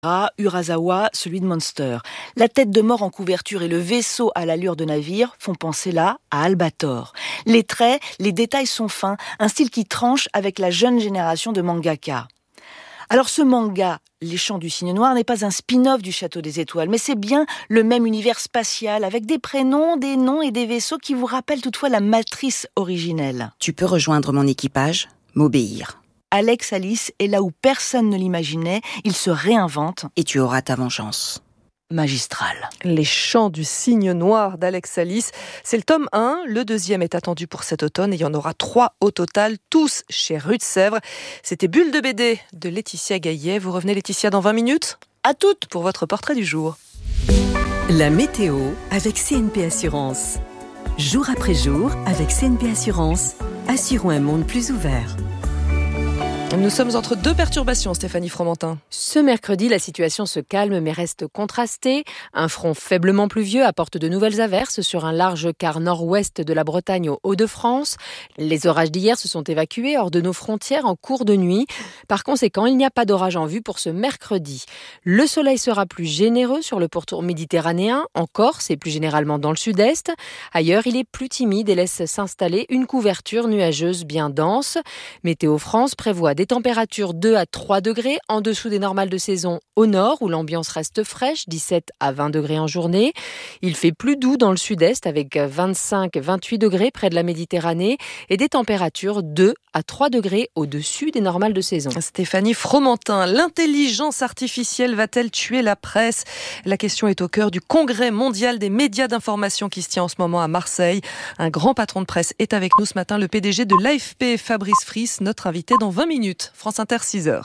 Urasawa, celui de Monster. La tête de mort en couverture et le vaisseau à l'allure de navire font penser là à Albator. Les traits, les détails sont fins, un style qui tranche avec la jeune génération de mangaka. Alors ce manga, Les Chants du Cygne Noir, n'est pas un spin-off du Château des Étoiles, mais c'est bien le même univers spatial, avec des prénoms, des noms et des vaisseaux qui vous rappellent toutefois la matrice originelle. Tu peux rejoindre mon équipage, m'obéir. Alex Alice est là où personne ne l'imaginait, il se réinvente. Et tu auras ta vengeance. Magistrale. Les Chants du Cygne Noir d'Alex Alice. C'est le tome 1, le deuxième est attendu pour cet automne et il y en aura 3 au total, tous chez Rue de Sèvres. C'était Bulle de BD de Laetitia Gaillet. Vous revenez Laetitia dans 20 minutes ? À toutes pour votre portrait du jour. La météo avec CNP Assurance. Jour après jour, avec CNP Assurance, assurons un monde plus ouvert. Nous sommes entre 2 perturbations, Stéphanie Fromentin. Ce mercredi, la situation se calme mais reste contrastée. Un front faiblement pluvieux apporte de nouvelles averses sur un large quart nord-ouest de la Bretagne aux Hauts-de-France. Les orages d'hier se sont évacués hors de nos frontières en cours de nuit. Par conséquent, il n'y a pas d'orage en vue pour ce mercredi. Le soleil sera plus généreux sur le pourtour méditerranéen, en Corse et plus généralement dans le sud-est. Ailleurs, il est plus timide et laisse s'installer une couverture nuageuse bien dense. Météo France prévoit des températures 2 à 3 degrés en dessous des normales de saison au nord où l'ambiance reste fraîche, 17 à 20 degrés en journée. Il fait plus doux dans le sud-est avec 25-28 degrés près de la Méditerranée et des températures 2 à 3 degrés au-dessus des normales de saison. Stéphanie Fromentin, l'intelligence artificielle va-t-elle tuer la presse ? La question est au cœur du congrès mondial des médias d'information qui se tient en ce moment à Marseille. Un grand patron de presse est avec nous ce matin, le PDG de l'AFP, Fabrice Friss, notre invité dans 20 minutes. France Inter, 6h.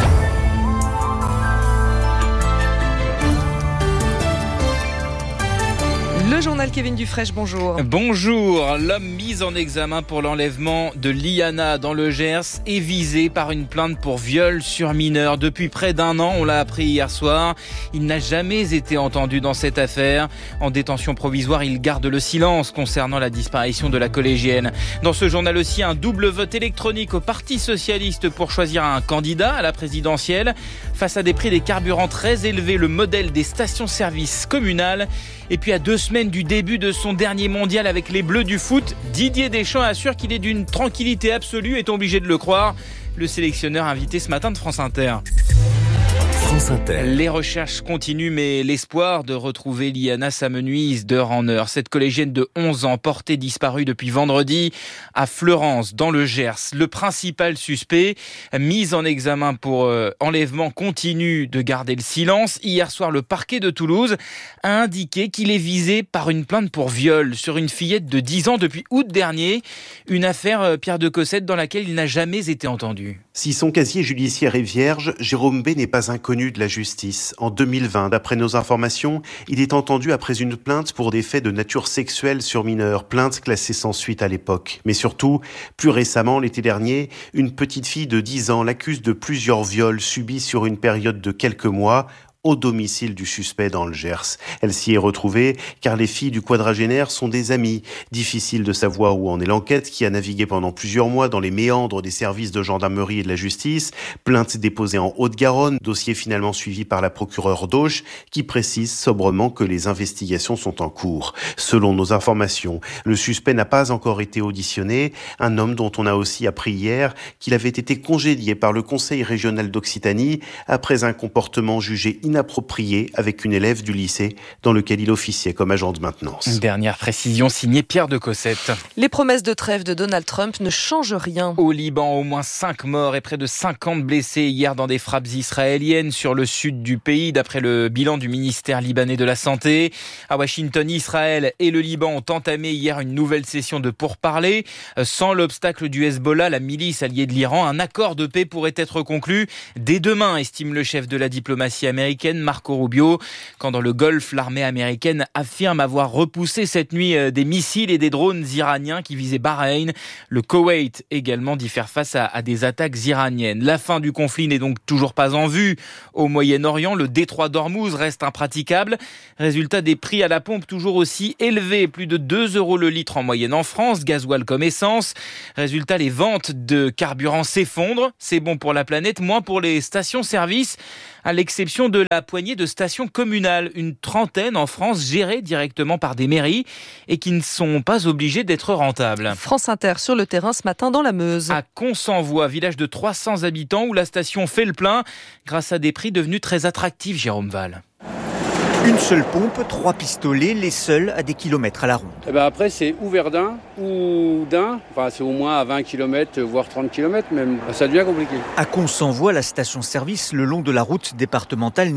Le journal Kevin Dufraîche, bonjour. Bonjour. L'homme mis en examen pour l'enlèvement de Liana dans le Gers est visé par une plainte pour viol sur mineur. Depuis près d'1 an, on l'a appris hier soir. Il n'a jamais été entendu dans cette affaire. En détention provisoire, il garde le silence concernant la disparition de la collégienne. Dans ce journal aussi, un double vote électronique au Parti socialiste pour choisir un candidat à la présidentielle. Face à des prix des carburants très élevés, le modèle des stations-service communales. Et puis à 2 semaines du début de son dernier mondial avec les Bleus du foot, Didier Deschamps assure qu'il est d'une tranquillité absolue, est obligé de le croire. Le sélectionneur invité ce matin de France Inter. France Inter. Les recherches continuent, mais l'espoir de retrouver Liana s'amenuise d'heure en heure. Cette collégienne de 11 ans, portée disparue depuis vendredi à Fleurance, dans le Gers. Le principal suspect, mis en examen pour enlèvement, continue de garder le silence. Hier soir, le parquet de Toulouse a indiqué qu'il est visé par une plainte pour viol sur une fillette de 10 ans depuis août dernier. Une affaire, Pierre de Cossette, dans laquelle il n'a jamais été entendu. Si son casier judiciaire est vierge, Jérôme B n'est pas inconnu de la justice. En 2020, d'après nos informations, il est entendu après une plainte pour des faits de nature sexuelle sur mineurs, plainte classée sans suite à l'époque. Mais surtout, plus récemment, l'été dernier, une petite fille de 10 ans l'accuse de plusieurs viols subis sur une période de quelques mois au domicile du suspect dans le Gers. Elle s'y est retrouvée car les filles du quadragénaire sont des amies. Difficile de savoir où en est l'enquête qui a navigué pendant plusieurs mois dans les méandres des services de gendarmerie et de la justice. Plainte déposée en Haute-Garonne, dossier finalement suivi par la procureure d'Auch qui précise sobrement que les investigations sont en cours. Selon nos informations, le suspect n'a pas encore été auditionné, un homme dont on a aussi appris hier qu'il avait été congédié par le Conseil régional d'Occitanie après un comportement jugé inapproprié avec une élève du lycée dans lequel il officiait comme agent de maintenance. Une dernière précision signée Pierre de Cossette. Les promesses de trêve de Donald Trump ne changent rien. Au Liban, au moins 5 morts et près de 50 blessés hier dans des frappes israéliennes sur le sud du pays, d'après le bilan du ministère libanais de la Santé. À Washington, Israël et le Liban ont entamé hier une nouvelle session de pourparlers. Sans l'obstacle du Hezbollah, la milice alliée de l'Iran, un accord de paix pourrait être conclu dès demain, estime le chef de la diplomatie américaine. américaine Marco Rubio, quand dans le Golfe, l'armée américaine affirme avoir repoussé cette nuit des missiles et des drones iraniens qui visaient Bahreïn. Le Koweït également dit faire face à des attaques iraniennes. La fin du conflit n'est donc toujours pas en vue. Au Moyen-Orient, le détroit d'Ormuz reste impraticable. Résultat, des prix à la pompe toujours aussi élevés, plus de 2 € le litre en moyenne en France, gasoil comme essence. Résultat, les ventes de carburant s'effondrent. C'est bon pour la planète, moins pour les stations-service, à l'exception de la poignée de stations communales, une trentaine en France gérées directement par des mairies et qui ne sont pas obligées d'être rentables. France Inter sur le terrain ce matin dans la Meuse. À Consenvoie, village de 300 habitants où la station fait le plein grâce à des prix devenus très attractifs, Jérôme Val. Une seule pompe, 3 pistolets, les seuls à des kilomètres à la ronde. Et après, c'est ou Verdun ou d'Ain. Enfin, c'est au moins à 20 km, voire 30 km même. Ça devient compliqué. À Consenvoie, la station-service le long de la route départementale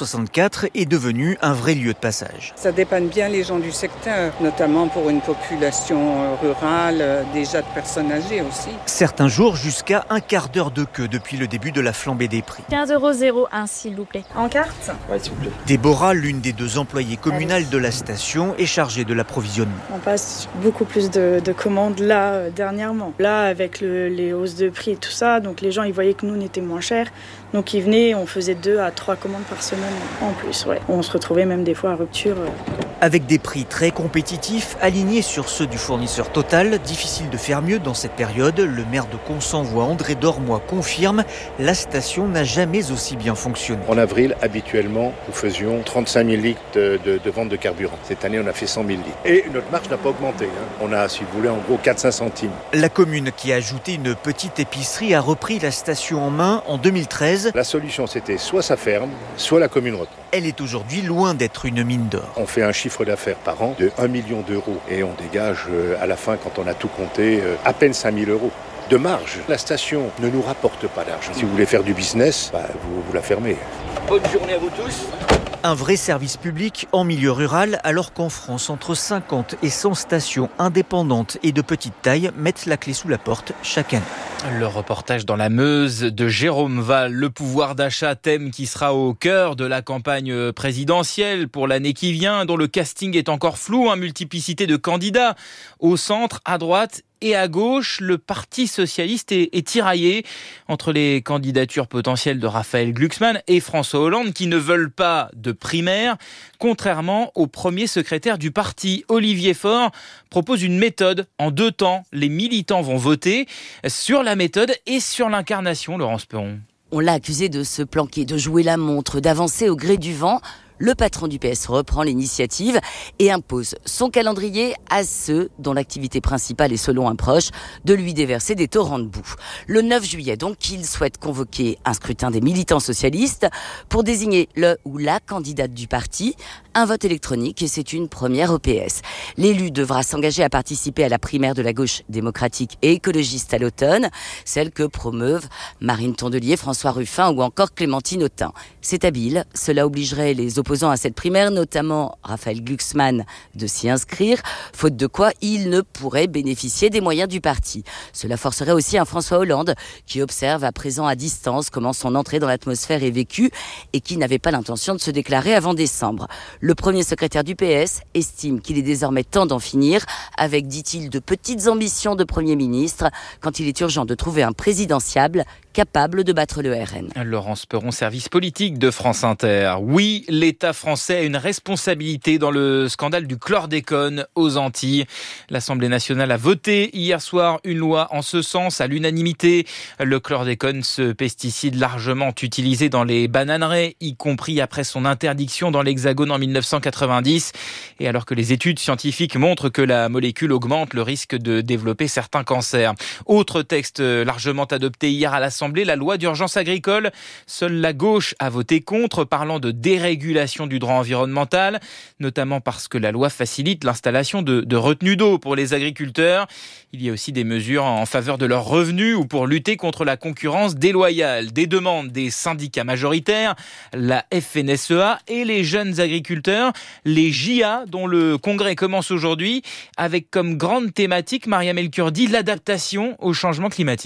964 est devenue un vrai lieu de passage. Ça dépanne bien les gens du secteur, notamment pour une population rurale, déjà de personnes âgées aussi. Certains jours, jusqu'à un quart d'heure de queue depuis le début de la flambée des prix. 15,01 €, s'il vous plaît. En carte ? Oui, s'il vous plaît. Déborah, l'une des 2 employées communales de la station, est chargée de l'approvisionnement. On passe beaucoup plus de commandes là, dernièrement. Là, avec les hausses de prix et tout ça, donc les gens ils voyaient que nous on était moins chers. Donc ils venaient, on faisait 2 à 3 commandes par semaine en plus. Ouais. On se retrouvait même des fois à rupture. Avec des prix très compétitifs, alignés sur ceux du fournisseur Total, difficile de faire mieux dans cette période. Le maire de Consenvoie, André Dormois, confirme la station n'a jamais aussi bien fonctionné. En avril, habituellement, nous faisions 35 000 litres de vente de carburant. Cette année, on a fait 100 000 litres. Et notre marge n'a pas augmenté. On a, si vous voulez, en gros 4-5 centimes. La commune, qui a ajouté une petite épicerie, a repris la station en main en 2013. La solution, c'était soit ça ferme, soit la commune reprend. Elle est aujourd'hui loin d'être une mine d'or. On fait un chiffre d'affaires par an de 1 million d'euros. Et on dégage, à la fin, quand on a tout compté, à peine 5 000 € de marge. La station ne nous rapporte pas d'argent. Si vous voulez faire du business, vous la fermez. Bonne journée à vous tous. Un vrai service public en milieu rural, alors qu'en France, entre 50 et 100 stations indépendantes et de petite taille mettent la clé sous la porte chaque année. Le reportage dans la Meuse de Jérôme Val, le pouvoir d'achat, thème qui sera au cœur de la campagne présidentielle pour l'année qui vient, dont le casting est encore flou, multiplicité de candidats au centre, à droite et à gauche. Le Parti socialiste est tiraillé entre les candidatures potentielles de Raphaël Glucksmann et François Hollande qui ne veulent pas de primaire, contrairement au premier secrétaire du parti. Olivier Faure propose une méthode en 2 temps. Les militants vont voter sur la méthode et sur l'incarnation, Laurence Perron. On l'a accusé de se planquer, de jouer la montre, d'avancer au gré du vent. Le patron du PS reprend l'initiative et impose son calendrier à ceux dont l'activité principale est, selon un proche, de lui déverser des torrents de boue. Le 9 juillet, donc, il souhaite convoquer un scrutin des militants socialistes pour désigner le ou la candidate du parti. Un vote électronique et c'est une première au PS. L'élu devra s'engager à participer à la primaire de la gauche démocratique et écologiste à l'automne, celle que promeuvent Marine Tondelier, François Ruffin ou encore Clémentine Autain. C'est habile, cela obligerait les opposants à cette primaire, notamment Raphaël Glucksmann, de s'y inscrire, faute de quoi il ne pourrait bénéficier des moyens du parti. Cela forcerait aussi un François Hollande qui observe à présent à distance comment son entrée dans l'atmosphère est vécue et qui n'avait pas l'intention de se déclarer avant décembre. Le premier secrétaire du PS estime qu'il est désormais temps d'en finir avec, dit-il, de petites ambitions de Premier ministre quand il est urgent de trouver un présidentiable capable de battre le RN. Laurence Perron, service politique de France Inter. Oui, l'État français a une responsabilité dans le scandale du chlordécone aux Antilles. L'Assemblée nationale a voté hier soir une loi en ce sens à l'unanimité. Le chlordécone, ce pesticide largement utilisé dans les bananeraies, y compris après son interdiction dans l'Hexagone en 1990. Et alors que les études scientifiques montrent que la molécule augmente le risque de développer certains cancers. Autre texte largement adopté hier à l'Assemblée, la loi d'urgence agricole. Seule la gauche a voté contre, parlant de dérégulation du droit environnemental, notamment parce que la loi facilite l'installation de retenues d'eau pour les agriculteurs. Il y a aussi des mesures en faveur de leurs revenus ou pour lutter contre la concurrence déloyale. Des demandes des syndicats majoritaires, la FNSEA et les jeunes agriculteurs, les JA, dont le congrès commence aujourd'hui, avec comme grande thématique, Mariam El Kurdi, l'adaptation au changement climatique.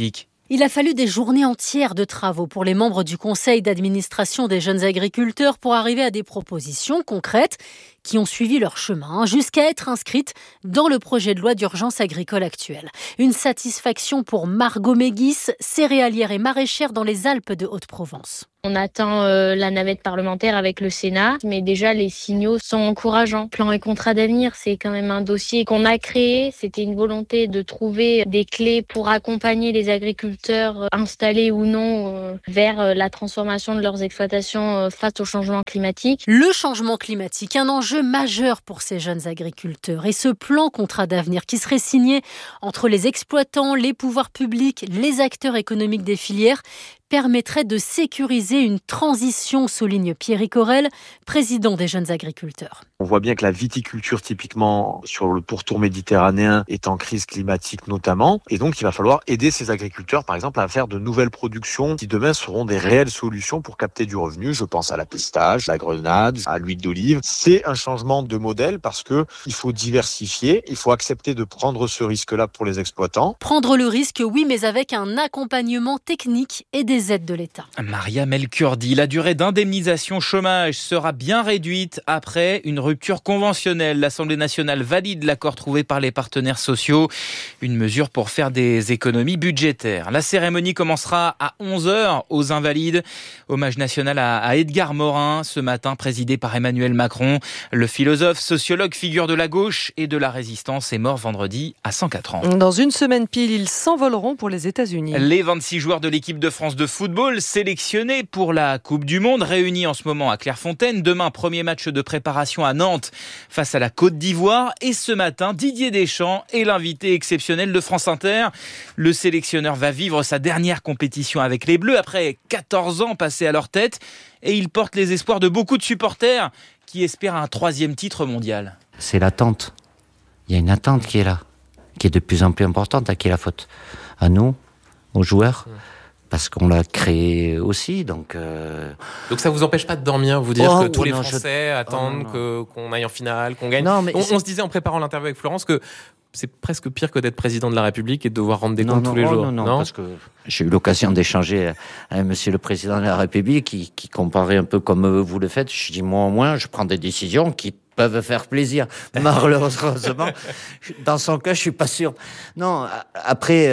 Il a fallu des journées entières de travaux pour les membres du conseil d'administration des jeunes agriculteurs pour arriver à des propositions concrètes qui ont suivi leur chemin jusqu'à être inscrites dans le projet de loi d'urgence agricole actuel. Une satisfaction pour Margot Méguis, céréalière et maraîchère dans les Alpes de Haute-Provence. On attend la navette parlementaire avec le Sénat, mais déjà les signaux sont encourageants. Plan et contrat d'avenir, c'est quand même un dossier qu'on a créé. C'était une volonté de trouver des clés pour accompagner les agriculteurs installés ou non vers la transformation de leurs exploitations face au changement climatique. Le changement climatique, un enjeu majeur pour ces jeunes agriculteurs. Et ce plan contrat d'avenir qui serait signé entre les exploitants, les pouvoirs publics, les acteurs économiques des filières, permettrait de sécuriser une transition, souligne Pierrick Aurel, président des jeunes agriculteurs. On voit bien que la viticulture, typiquement sur le pourtour méditerranéen, est en crise climatique notamment. Et donc, il va falloir aider ces agriculteurs, par exemple, à faire de nouvelles productions qui demain seront des réelles solutions pour capter du revenu. Je pense à la pistache, la grenade, à l'huile d'olive. C'est un changement de modèle parce que il faut diversifier, il faut accepter de prendre ce risque-là pour les exploitants. Prendre le risque, oui, mais avec un accompagnement technique et des aides de l'État. Maria Melkurdi, la durée d'indemnisation chômage sera bien réduite après une rupture conventionnelle. L'Assemblée nationale valide l'accord trouvé par les partenaires sociaux. Une mesure pour faire des économies budgétaires. La cérémonie commencera à 11h aux Invalides. Hommage national à Edgar Morin, ce matin présidé par Emmanuel Macron. Le philosophe, sociologue, figure de la gauche et de la résistance est mort vendredi à 104 ans. Dans une semaine pile, ils s'envoleront pour les États-Unis. Les 26 joueurs de l'équipe de France de football sélectionnés pour la Coupe du Monde, réunis en ce moment à Clairefontaine. Demain, premier match de préparation à Nantes face à la Côte d'Ivoire. Et ce matin, Didier Deschamps est l'invité exceptionnel de France Inter. Le sélectionneur va vivre sa dernière compétition avec les Bleus après 14 ans passés à leur tête. Et il porte les espoirs de beaucoup de supporters qui espèrent un 3e titre mondial. C'est l'attente. Il y a une attente qui est là, qui est de plus en plus importante. À qui est la faute ? À nous, aux joueurs ? Parce qu'on l'a créé aussi, donc... Donc ça vous empêche pas de dormir, vous dire que tous les Français attendent qu'on aille en finale, qu'on gagne. Non, mais on se disait en préparant l'interview avec Florence que c'est presque pire que d'être président de la République et de devoir rendre des comptes tous les jours. Non, parce que j'ai eu l'occasion d'échanger avec monsieur le président de la République qui comparait un peu comme vous le faites. Je dis, moi au moins, je prends des décisions qui peuvent faire plaisir. Malheureusement, dans son cas, je suis pas sûr. Non, après,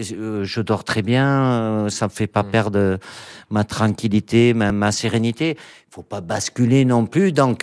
je dors très bien, ça me fait pas perdre ma tranquillité, ma sérénité. Faut pas basculer non plus, donc...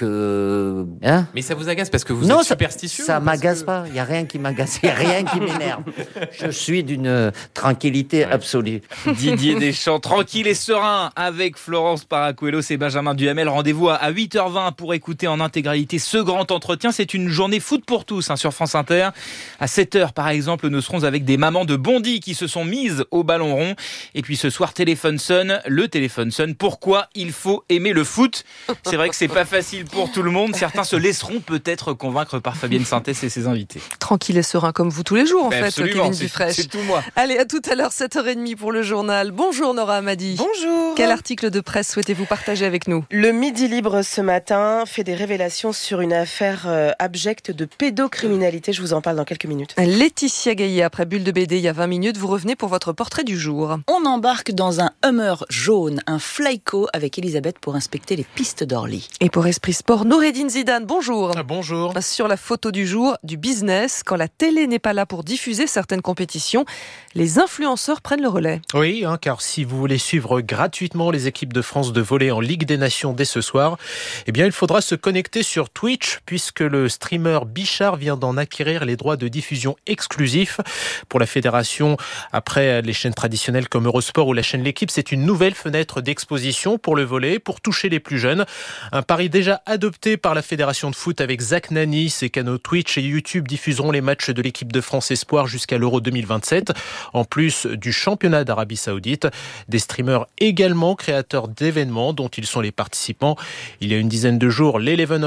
hein? Mais ça vous agace parce que vous êtes superstitieux? Ça m'agace pas, il y a rien qui m'agace, il y a rien qui m'énerve. Je suis d'une tranquillité absolue. Didier Deschamps, tranquille et serein avec Florence Paracuelos et Benjamin Duhamel. Rendez-vous à 8h20 pour écouter en intégralité ce grand entretien. C'est une journée foot pour tous sur France Inter. À 7h par exemple, nous serons avec des mamans de Bondy qui se sont mises au ballon rond. Et puis ce soir, téléphone sonne. Le téléphone sonne. Pourquoi il faut aimer le foot? C'est vrai que c'est pas facile pour tout le monde. Certains se laisseront peut-être convaincre par Fabienne Sintès et ses invités. Tranquille et serein comme vous tous les jours en fait, absolument, Kevin Dufresne. C'est tout moi. Allez, à tout à l'heure, 7h30 pour le journal. Bonjour Nora Hamadi. Bonjour. Quel article de presse souhaitez-vous partager avec nous? Le Midi Libre ce matin fait des révélations sur une affaire abjecte de pédocriminalité. Je vous en parle dans quelques minutes. Laetitia Gaillet, après Bulle de BD il y a 20 minutes, vous revenez pour votre portrait du jour. On embarque dans un Hummer jaune, un Flyco avec Elisabeth pour inspecter les pistes d'Orly. Et pour Esprit Sport, Noureddine Zidane, bonjour. Bonjour. Sur la photo du jour, du business, quand la télé n'est pas là pour diffuser certaines compétitions, les influenceurs prennent le relais. Oui, car si vous voulez suivre gratuitement les équipes de France de volley en Ligue des Nations dès ce soir, eh bien il faudra se connecter sur Twitch puisque le streamer Bichard vient d'en acquérir les droits de diffusion exclusifs. Pour la fédération, après les chaînes traditionnelles comme Eurosport ou la chaîne L'Équipe, c'est une nouvelle fenêtre d'exposition pour le volley, pour toucher les plus jeunes. Un pari déjà adopté par la fédération de foot avec Zach Nani. Ses canaux Twitch et YouTube diffuseront les matchs de l'équipe de France Espoir jusqu'à l'Euro 2027. En plus du championnat d'Arabie Saoudite, des streamers également créateurs d'événements dont ils sont les participants. Il y a une dizaine de jours, l'Eleven All-Star ont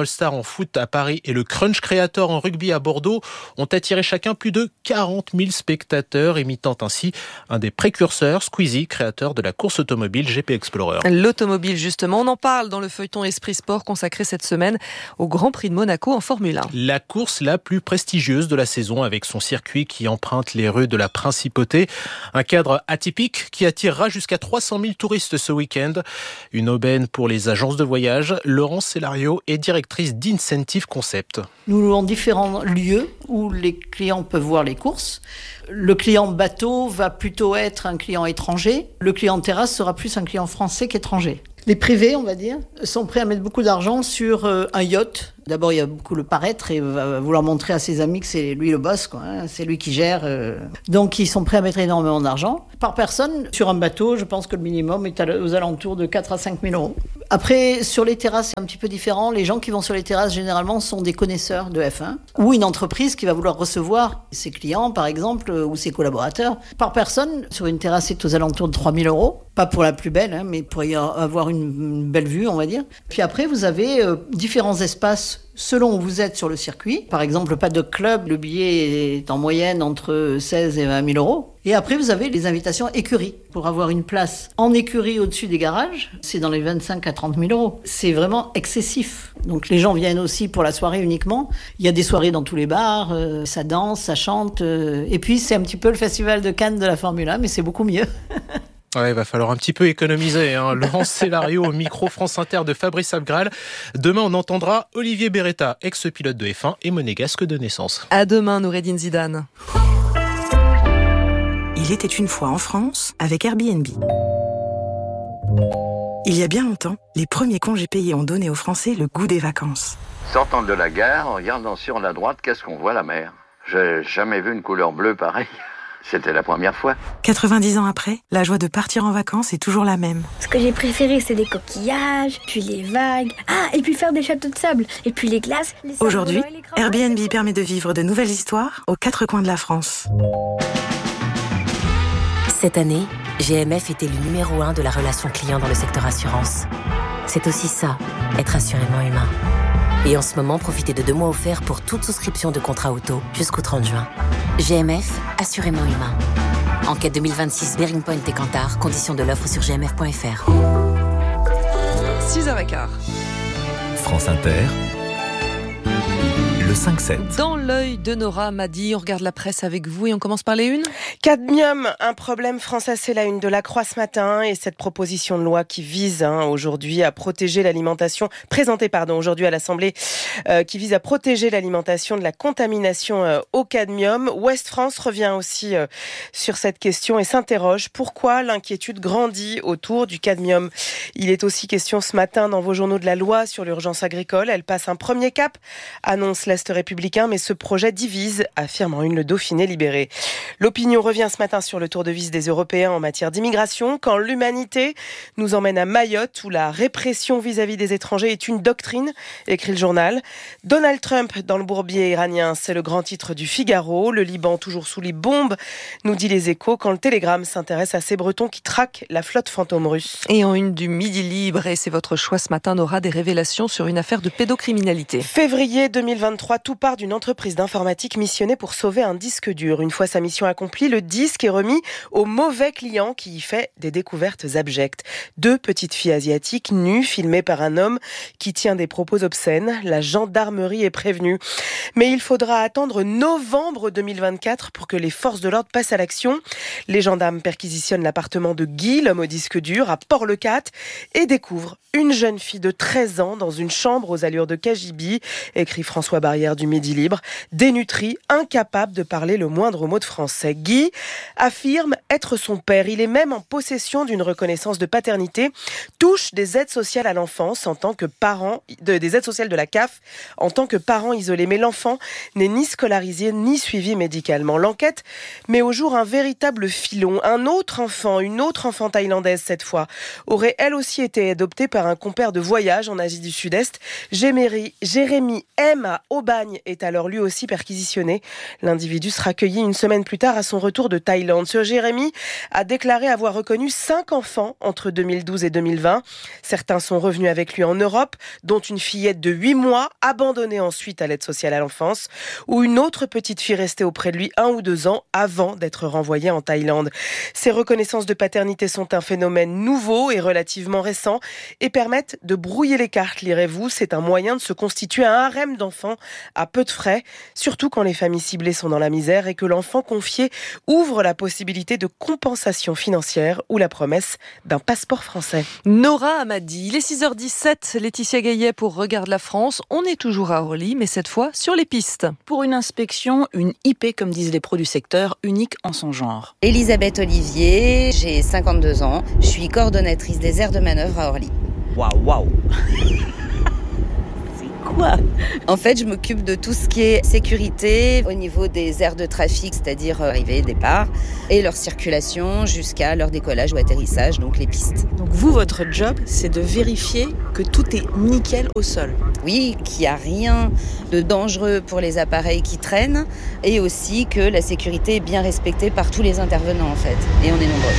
foot à Paris et le Crunch Creator en rugby à Bordeaux ont attiré chacun plus de 40 000 spectateurs, imitant ainsi un des précurseurs, Squeezie, créateur de la course automobile GP Explorer. L'automobile, justement, on en parle dans le feuilleton Esprit Sport consacré cette semaine au Grand Prix de Monaco en Formule 1. La course la plus prestigieuse de la saison avec son circuit qui emprunte les rues de la Principauté. Un cadre atypique qui attirera jusqu'à 300 000 touristes ce week-end. Une aubaine pour les agences de voyage. Laurence Cellario est directrice d'Incentive Concept. Nous louons différents lieux où les clients peuvent voir les courses. Le client bateau va plutôt être un client étranger. Le client terrasse sera plus un client français qu'étranger. Les privés, on va dire, sont prêts à mettre beaucoup d'argent sur un yacht. D'abord, il y a beaucoup le paraître et va vouloir montrer à ses amis que c'est lui le boss, quoi, hein, c'est lui qui gère. Donc, ils sont prêts à mettre énormément d'argent. Par personne, sur un bateau, je pense que le minimum est aux alentours de 4 à 5 000 euros. Après, sur les terrasses, c'est un petit peu différent. Les gens qui vont sur les terrasses, généralement, sont des connaisseurs de F1 ou une entreprise qui va vouloir recevoir ses clients, par exemple, ou ses collaborateurs. Par personne, sur une terrasse, c'est aux alentours de 3 000 euros. Pas pour la plus belle, hein, mais pour y avoir une belle vue, on va dire. Puis après, vous avez différents espaces selon où vous êtes sur le circuit. Par exemple, le Paddock Club, le billet est en moyenne entre 16 et 20 000 euros. Et après, vous avez les invitations écuries. Pour avoir une place en écurie au-dessus des garages, c'est dans les 25 à 30 000 euros. C'est vraiment excessif. Donc les gens viennent aussi pour la soirée uniquement. Il y a des soirées dans tous les bars, ça danse, ça chante. Et puis, c'est un petit peu le festival de Cannes de la Formule 1, mais c'est beaucoup mieux. Ouais, il va falloir un petit peu économiser. Laurence Cellario au micro France Inter de Fabrice Abgral. Demain, on entendra Olivier Beretta, ex-pilote de F1 et monégasque de naissance. À demain, Noureddine Zidane. Il était une fois en France avec Airbnb. Il y a bien longtemps, les premiers congés payés ont donné aux Français le goût des vacances. Sortant de la gare, en regardant sur la droite, qu'est-ce qu'on voit? La mer. J'ai jamais vu une couleur bleue pareille. C'était la première fois. 90 ans après, la joie de partir en vacances est toujours la même. Ce que j'ai préféré, c'est les coquillages, puis les vagues. Ah, et puis faire des châteaux de sable, et puis les glaces. Aujourd'hui, Airbnb permet de vivre de nouvelles histoires aux 4 coins de la France. Cette année, GMF est élu numéro 1 de la relation client dans le secteur assurance. C'est aussi ça, être assurément humain. Et en ce moment, profitez de 2 mois offerts pour toute souscription de contrat auto jusqu'au 30 juin. GMF, assurément humain. Enquête 2026 Bearing Point et Kantar. Conditions de l'offre sur gmf.fr. 6h15. France Inter. Le 5-7. Dans l'œil de Nora Madi, on regarde la presse avec vous et on commence par les unes. Cadmium, un problème français, c'est la une de la Croix ce matin et cette proposition de loi qui vise aujourd'hui à protéger l'alimentation, présentée aujourd'hui à l'Assemblée, qui vise à protéger l'alimentation de la contamination au cadmium. Ouest France revient aussi sur cette question et s'interroge pourquoi l'inquiétude grandit autour du cadmium. Il est aussi question ce matin dans vos journaux de la loi sur l'urgence agricole. Elle passe un premier cap, annonce l'Est républicain, mais ce projet divise, affirme en une le Dauphiné libéré. L'opinion revient ce matin sur le tour de vis des Européens en matière d'immigration, quand l'humanité nous emmène à Mayotte, où la répression vis-à-vis des étrangers est une doctrine, écrit le journal. Donald Trump dans le bourbier iranien, c'est le grand titre du Figaro. Le Liban toujours sous les bombes, nous dit les Échos, quand le Télégramme s'intéresse à ces Bretons qui traquent la flotte fantôme russe. Et en une du Midi Libre, et c'est votre choix ce matin, Nora, des révélations sur une affaire de pédocriminalité. Février 2023, tout part d'une entreprise d'informatique missionnée pour sauver un disque dur. Une fois sa mission accomplie, le disque est remis au mauvais client qui y fait des découvertes abjectes. 2 petites filles asiatiques nues, filmées par un homme qui tient des propos obscènes. La gendarmerie est prévenue. Mais il faudra attendre novembre 2024 pour que les forces de l'ordre passent à l'action. Les gendarmes perquisitionnent l'appartement de Guy, l'homme au disque dur, à Port-le-Cat, et découvrent une jeune fille de 13 ans dans une chambre aux allures de KGB, écrit François Barrière du Midi Libre, dénutrie, incapable de parler le moindre mot de français. Guy affirme être son père. Il est même en possession d'une reconnaissance de paternité, touche des aides sociales à l'enfance en tant que parent, des aides sociales de la CAF en tant que parent isolé. Mais l'enfant n'est ni scolarisé ni suivi médicalement. L'enquête met au jour un véritable filon. Une autre enfant thaïlandaise cette fois, aurait elle aussi été adoptée par un compère de voyage en Asie du Sud-Est. Jérémy M. a obéi Bagne est alors lui aussi perquisitionné. L'individu sera accueilli une semaine plus tard à son retour de Thaïlande. Ce Jérémy a déclaré avoir reconnu 5 enfants entre 2012 et 2020. Certains sont revenus avec lui en Europe, dont une fillette de 8 mois, abandonnée ensuite à l'aide sociale à l'enfance, ou une autre petite fille restée auprès de lui 1 ou 2 ans avant d'être renvoyée en Thaïlande. Ces reconnaissances de paternité sont un phénomène nouveau et relativement récent et permettent de brouiller les cartes, lirez-vous. C'est un moyen de se constituer un harem d'enfants à peu de frais, surtout quand les familles ciblées sont dans la misère et que l'enfant confié ouvre la possibilité de compensation financière ou la promesse d'un passeport français. Nora Hamadi, il est 6h17, Laetitia Gaillet pour Regarde la France. On est toujours à Orly, mais cette fois sur les pistes. Pour une inspection, une IP, comme disent les pros du secteur, unique en son genre. Elisabeth Olivier, j'ai 52 ans, je suis coordonnatrice des aires de manœuvre à Orly. Waouh. Quoi ? En fait, je m'occupe de tout ce qui est sécurité au niveau des aires de trafic, c'est-à-dire arrivée, départ, et leur circulation jusqu'à leur décollage ou atterrissage, donc les pistes. Donc vous, votre job, c'est de vérifier que tout est nickel au sol. Oui, qu'il n'y a rien de dangereux pour les appareils qui traînent, et aussi que la sécurité est bien respectée par tous les intervenants en fait, et on est nombreux.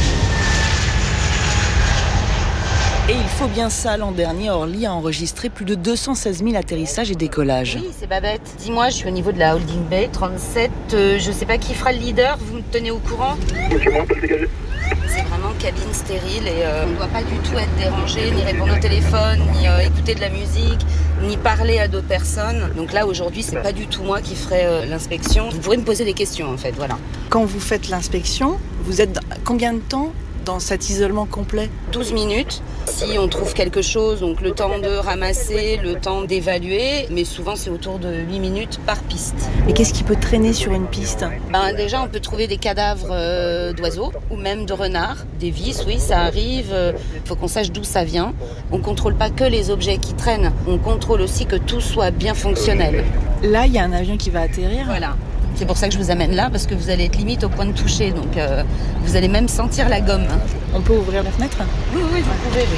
Et il faut bien ça, l'an dernier, Orly a enregistré plus de 216 000 atterrissages et décollages. Oui, c'est pas bête. Dis-moi, je suis au niveau de la Holding Bay, 37, je sais pas qui fera le leader, vous me tenez au courant ? C'est vraiment cabine stérile et on ne doit pas du tout être dérangé, ni répondre au téléphone, ni écouter de la musique, ni parler à d'autres personnes. Donc là, aujourd'hui, c'est pas du tout moi qui ferai l'inspection. Vous pourrez me poser des questions, en fait, voilà. Quand vous faites l'inspection, vous êtes combien de temps dans cet isolement complet ? 12 minutes. Si on trouve quelque chose, donc le temps de ramasser, le temps d'évaluer, mais souvent c'est autour de 8 minutes par piste. Et qu'est-ce qui peut traîner sur une piste ? Déjà, on peut trouver des cadavres d'oiseaux ou même de renards, des vis, oui, ça arrive. Il faut qu'on sache d'où ça vient. On ne contrôle pas que les objets qui traînent, on contrôle aussi que tout soit bien fonctionnel. Là, il y a un avion qui va atterrir. Voilà. C'est pour ça que je vous amène là, parce que vous allez être limite au point de toucher, donc vous allez même sentir la gomme. On peut ouvrir la fenêtre ? Oui, vous pouvez, oui.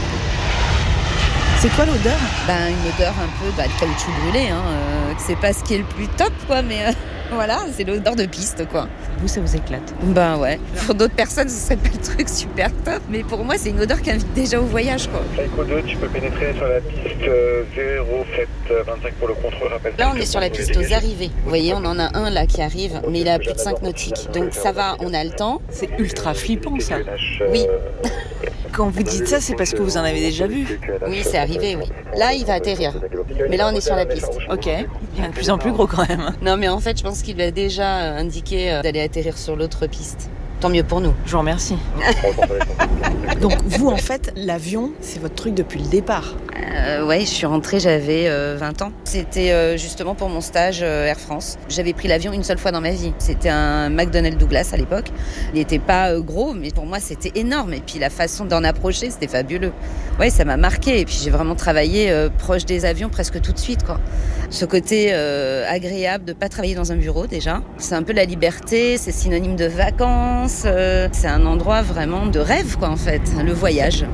C'est quoi l'odeur ? Une odeur un peu de caoutchouc brûlé, c'est pas ce qui est le plus top, quoi, mais voilà, c'est l'odeur de piste, quoi. Vous, ça vous éclate ? Ouais. Pour d'autres personnes, ce serait pas le truc super top, mais pour moi, c'est une odeur qui invite déjà au voyage, quoi. Flyco 2, tu peux pénétrer sur la piste 0725 pour le contrôle-rappel. Là, on est sur la piste aux arrivées. Vous voyez, on en a un là qui arrive, mais il a plus de 5 nautiques. Donc ça va, on a le temps. C'est ultra flippant, ça. Oui. Quand vous dites ça, c'est parce que vous en avez déjà vu. Oui, c'est arrivé, oui. Là, il va atterrir. Mais là, on est sur la piste. Ok. Il y a de plus en plus gros quand même. Non, mais en fait, je pense qu'il va déjà indiquer d'aller atterrir sur l'autre piste. Tant mieux pour nous. Je vous remercie. Donc vous, en fait, l'avion, c'est votre truc depuis le départ. Ouais, je suis rentrée, j'avais 20 ans. C'était justement pour mon stage Air France. J'avais pris l'avion une seule fois dans ma vie. C'était un McDonnell Douglas à l'époque. Il n'était pas gros, mais pour moi, c'était énorme. Et puis la façon d'en approcher, c'était fabuleux. Ouais, ça m'a marqué. Et puis j'ai vraiment travaillé proche des avions presque tout de suite, quoi. Ce côté agréable de pas travailler dans un bureau déjà. C'est un peu la liberté, c'est synonyme de vacances. C'est un endroit vraiment de rêve, quoi, en fait. Le voyage.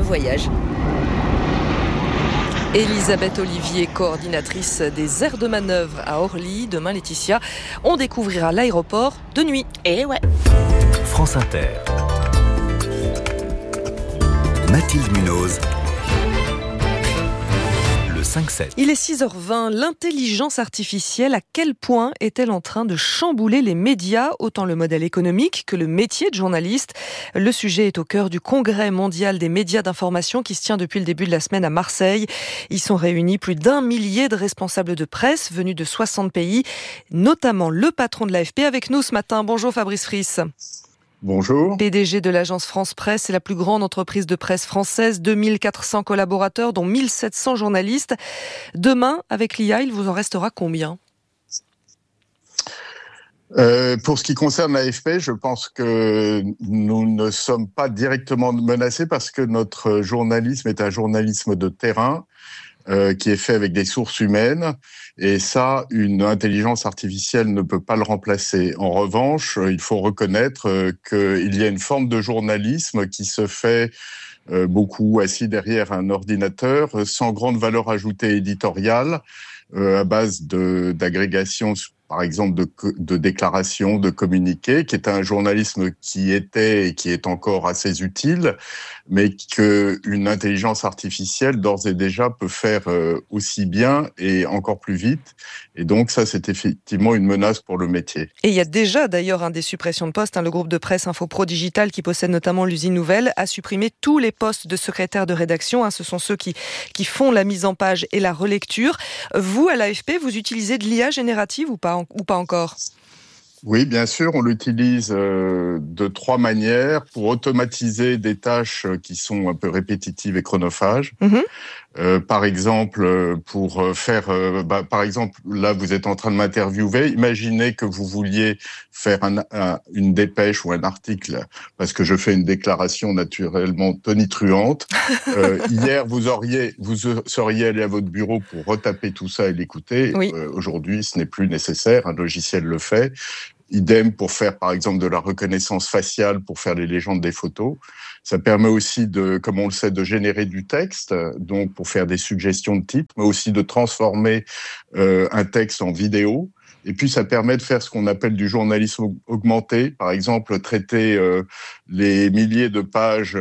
Elisabeth Olivier, coordinatrice des aires de manœuvre à Orly. Demain, Laetitia, on découvrira l'aéroport de nuit. Et ouais. France Inter. Mathilde Munoz. 5-7. Il est 6h20. L'intelligence artificielle, à quel point est-elle en train de chambouler les médias, autant le modèle économique que le métier de journaliste ? Le sujet est au cœur du Congrès mondial des médias d'information qui se tient depuis le début de la semaine à Marseille. Y sont réunis plus d'1 millier de responsables de presse venus de 60 pays, notamment le patron de l'AFP avec nous ce matin. Bonjour Fabrice Friss. Bonjour. PDG de l'agence France Presse, c'est la plus grande entreprise de presse française, 2400 collaborateurs, dont 1700 journalistes. Demain, avec l'IA, il vous en restera combien ? Pour ce qui concerne l'AFP, je pense que nous ne sommes pas directement menacés parce que notre journalisme est un journalisme de terrain qui est fait avec des sources humaines. Et ça, une intelligence artificielle ne peut pas le remplacer. En revanche, il faut reconnaître qu'il y a une forme de journalisme qui se fait beaucoup assis derrière un ordinateur, sans grande valeur ajoutée éditoriale, à base d'agrégation, par exemple de déclarations, de communiqués, qui est un journalisme qui était et qui est encore assez utile, mais qu'une intelligence artificielle d'ores et déjà peut faire aussi bien et encore plus vite. Et donc ça, c'est effectivement une menace pour le métier. Et il y a déjà d'ailleurs des suppressions de postes. Le groupe de presse Infopro Digital, qui possède notamment l'usine Nouvelle, a supprimé tous les postes de secrétaire de rédaction. Ce sont ceux qui font la mise en page et la relecture. Vous, à l'AFP, vous utilisez de l'IA générative ou pas encore ? Oui, bien sûr, on l'utilise de 3 manières pour automatiser des tâches qui sont un peu répétitives et chronophages. Par exemple, pour faire, par exemple, là, vous êtes en train de m'interviewer. Imaginez que vous vouliez faire une dépêche ou un article, parce que je fais une déclaration naturellement tonitruante. Hier, vous seriez allé à votre bureau pour retaper tout ça et l'écouter. Oui. Aujourd'hui, ce n'est plus nécessaire. Un logiciel le fait. Idem pour faire, par exemple, de la reconnaissance faciale pour faire les légendes des photos. Ça permet aussi comme on le sait, de générer du texte, donc pour faire des suggestions de titres, mais aussi de transformer un texte en vidéo. Et puis, ça permet de faire ce qu'on appelle du journalisme augmenté. Par exemple, traiter les milliers de pages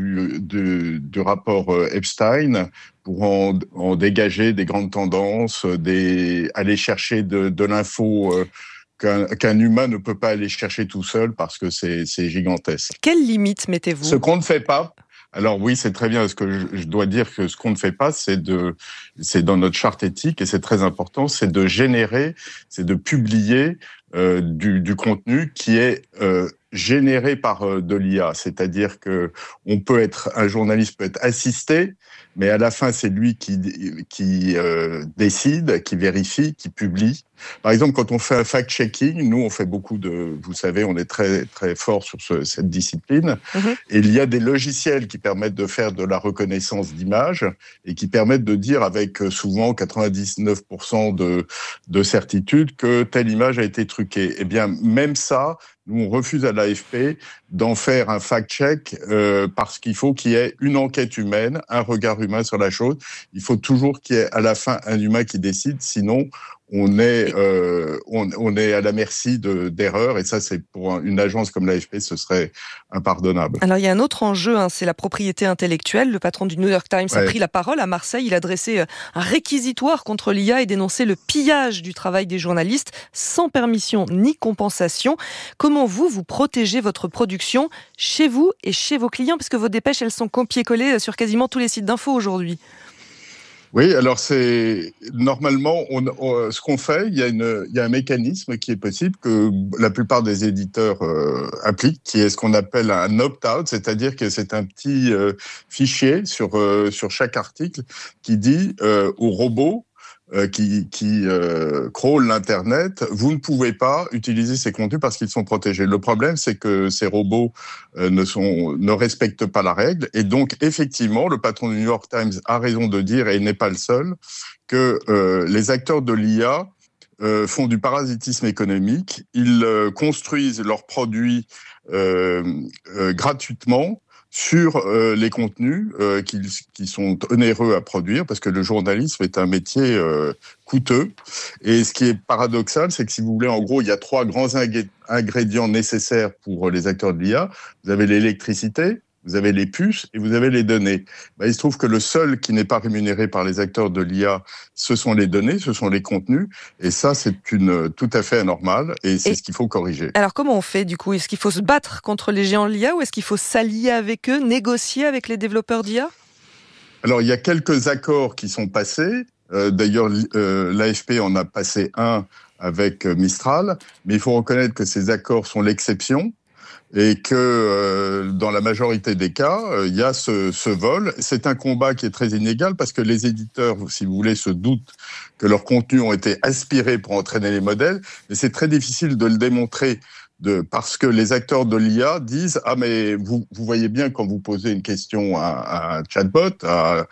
du rapport Epstein pour en dégager des grandes tendances, aller chercher de l'info qu'un humain ne peut pas aller chercher tout seul parce que c'est gigantesque. Quelles limites mettez-vous ? Ce qu'on ne fait pas, alors oui, c'est très bien, ce que je dois dire que ce qu'on ne fait pas, c'est dans notre charte éthique, et c'est très important, c'est de générer, c'est de publier du contenu qui est généré par de l'IA. C'est-à-dire que un journaliste peut être assisté, mais à la fin, c'est lui qui décide, qui vérifie, qui publie. Par exemple, quand on fait un fact-checking, nous, on fait beaucoup vous savez, on est très, très fort sur cette discipline. Et il y a des logiciels qui permettent de faire de la reconnaissance d'images et qui permettent de dire avec souvent 99% de certitude que telle image a été truquée. Eh bien, même ça, nous, on refuse à l'AFP d'en faire un fact-check parce qu'il faut qu'il y ait une enquête humaine, un regard humain sur la chose. Il faut toujours qu'il y ait à la fin un humain qui décide, sinon on est à la merci d'erreurs, et ça, c'est pour une agence comme l'AFP, ce serait impardonnable. Alors, il y a un autre enjeu, c'est la propriété intellectuelle. Le patron du New York Times a pris la parole à Marseille. Il a dressé un réquisitoire contre l'IA et dénoncé le pillage du travail des journalistes sans permission ni compensation. Comment vous protégez votre production chez vous et chez vos clients, parce que vos dépêches, elles sont copiées-collées sur quasiment tous les sites d'infos aujourd'hui? Oui, alors normalement, ce qu'on fait, il y a un mécanisme qui est possible que la plupart des éditeurs appliquent, qui est ce qu'on appelle un opt-out, c'est-à-dire que c'est un petit fichier sur chaque article qui dit aux robots qui crawlent l'Internet, vous ne pouvez pas utiliser ces contenus parce qu'ils sont protégés. Le problème, c'est que ces robots ne respectent pas la règle. Et donc, effectivement, le patron du New York Times a raison de dire, et il n'est pas le seul, que les acteurs de l'IA font du parasitisme économique. Ils construisent leurs produits gratuitement sur les contenus qui sont onéreux à produire, parce que le journalisme est un métier coûteux. Et ce qui est paradoxal, c'est que si vous voulez, en gros, il y a 3 grands ingrédients nécessaires pour les acteurs de l'IA. Vous avez l'électricité, vous avez les puces et vous avez les données. Il se trouve que le seul qui n'est pas rémunéré par les acteurs de l'IA, ce sont les données, ce sont les contenus. Et ça, c'est tout à fait anormal et c'est ce qu'il faut corriger. Alors, comment on fait, du coup ? Est-ce qu'il faut se battre contre les géants de l'IA ou est-ce qu'il faut s'allier avec eux, négocier avec les développeurs d'IA ? Alors, il y a quelques accords qui sont passés. D'ailleurs, l'AFP en a passé un avec Mistral. Mais il faut reconnaître que ces accords sont l'exception. Et que dans la majorité des cas, il y a ce vol. C'est un combat qui est très inégal parce que les éditeurs, si vous voulez, se doutent que leurs contenus ont été aspirés pour entraîner les modèles, mais c'est très difficile de le démontrer parce que les acteurs de l'IA disent « Ah, mais vous voyez bien quand vous posez une question à un chatbot, à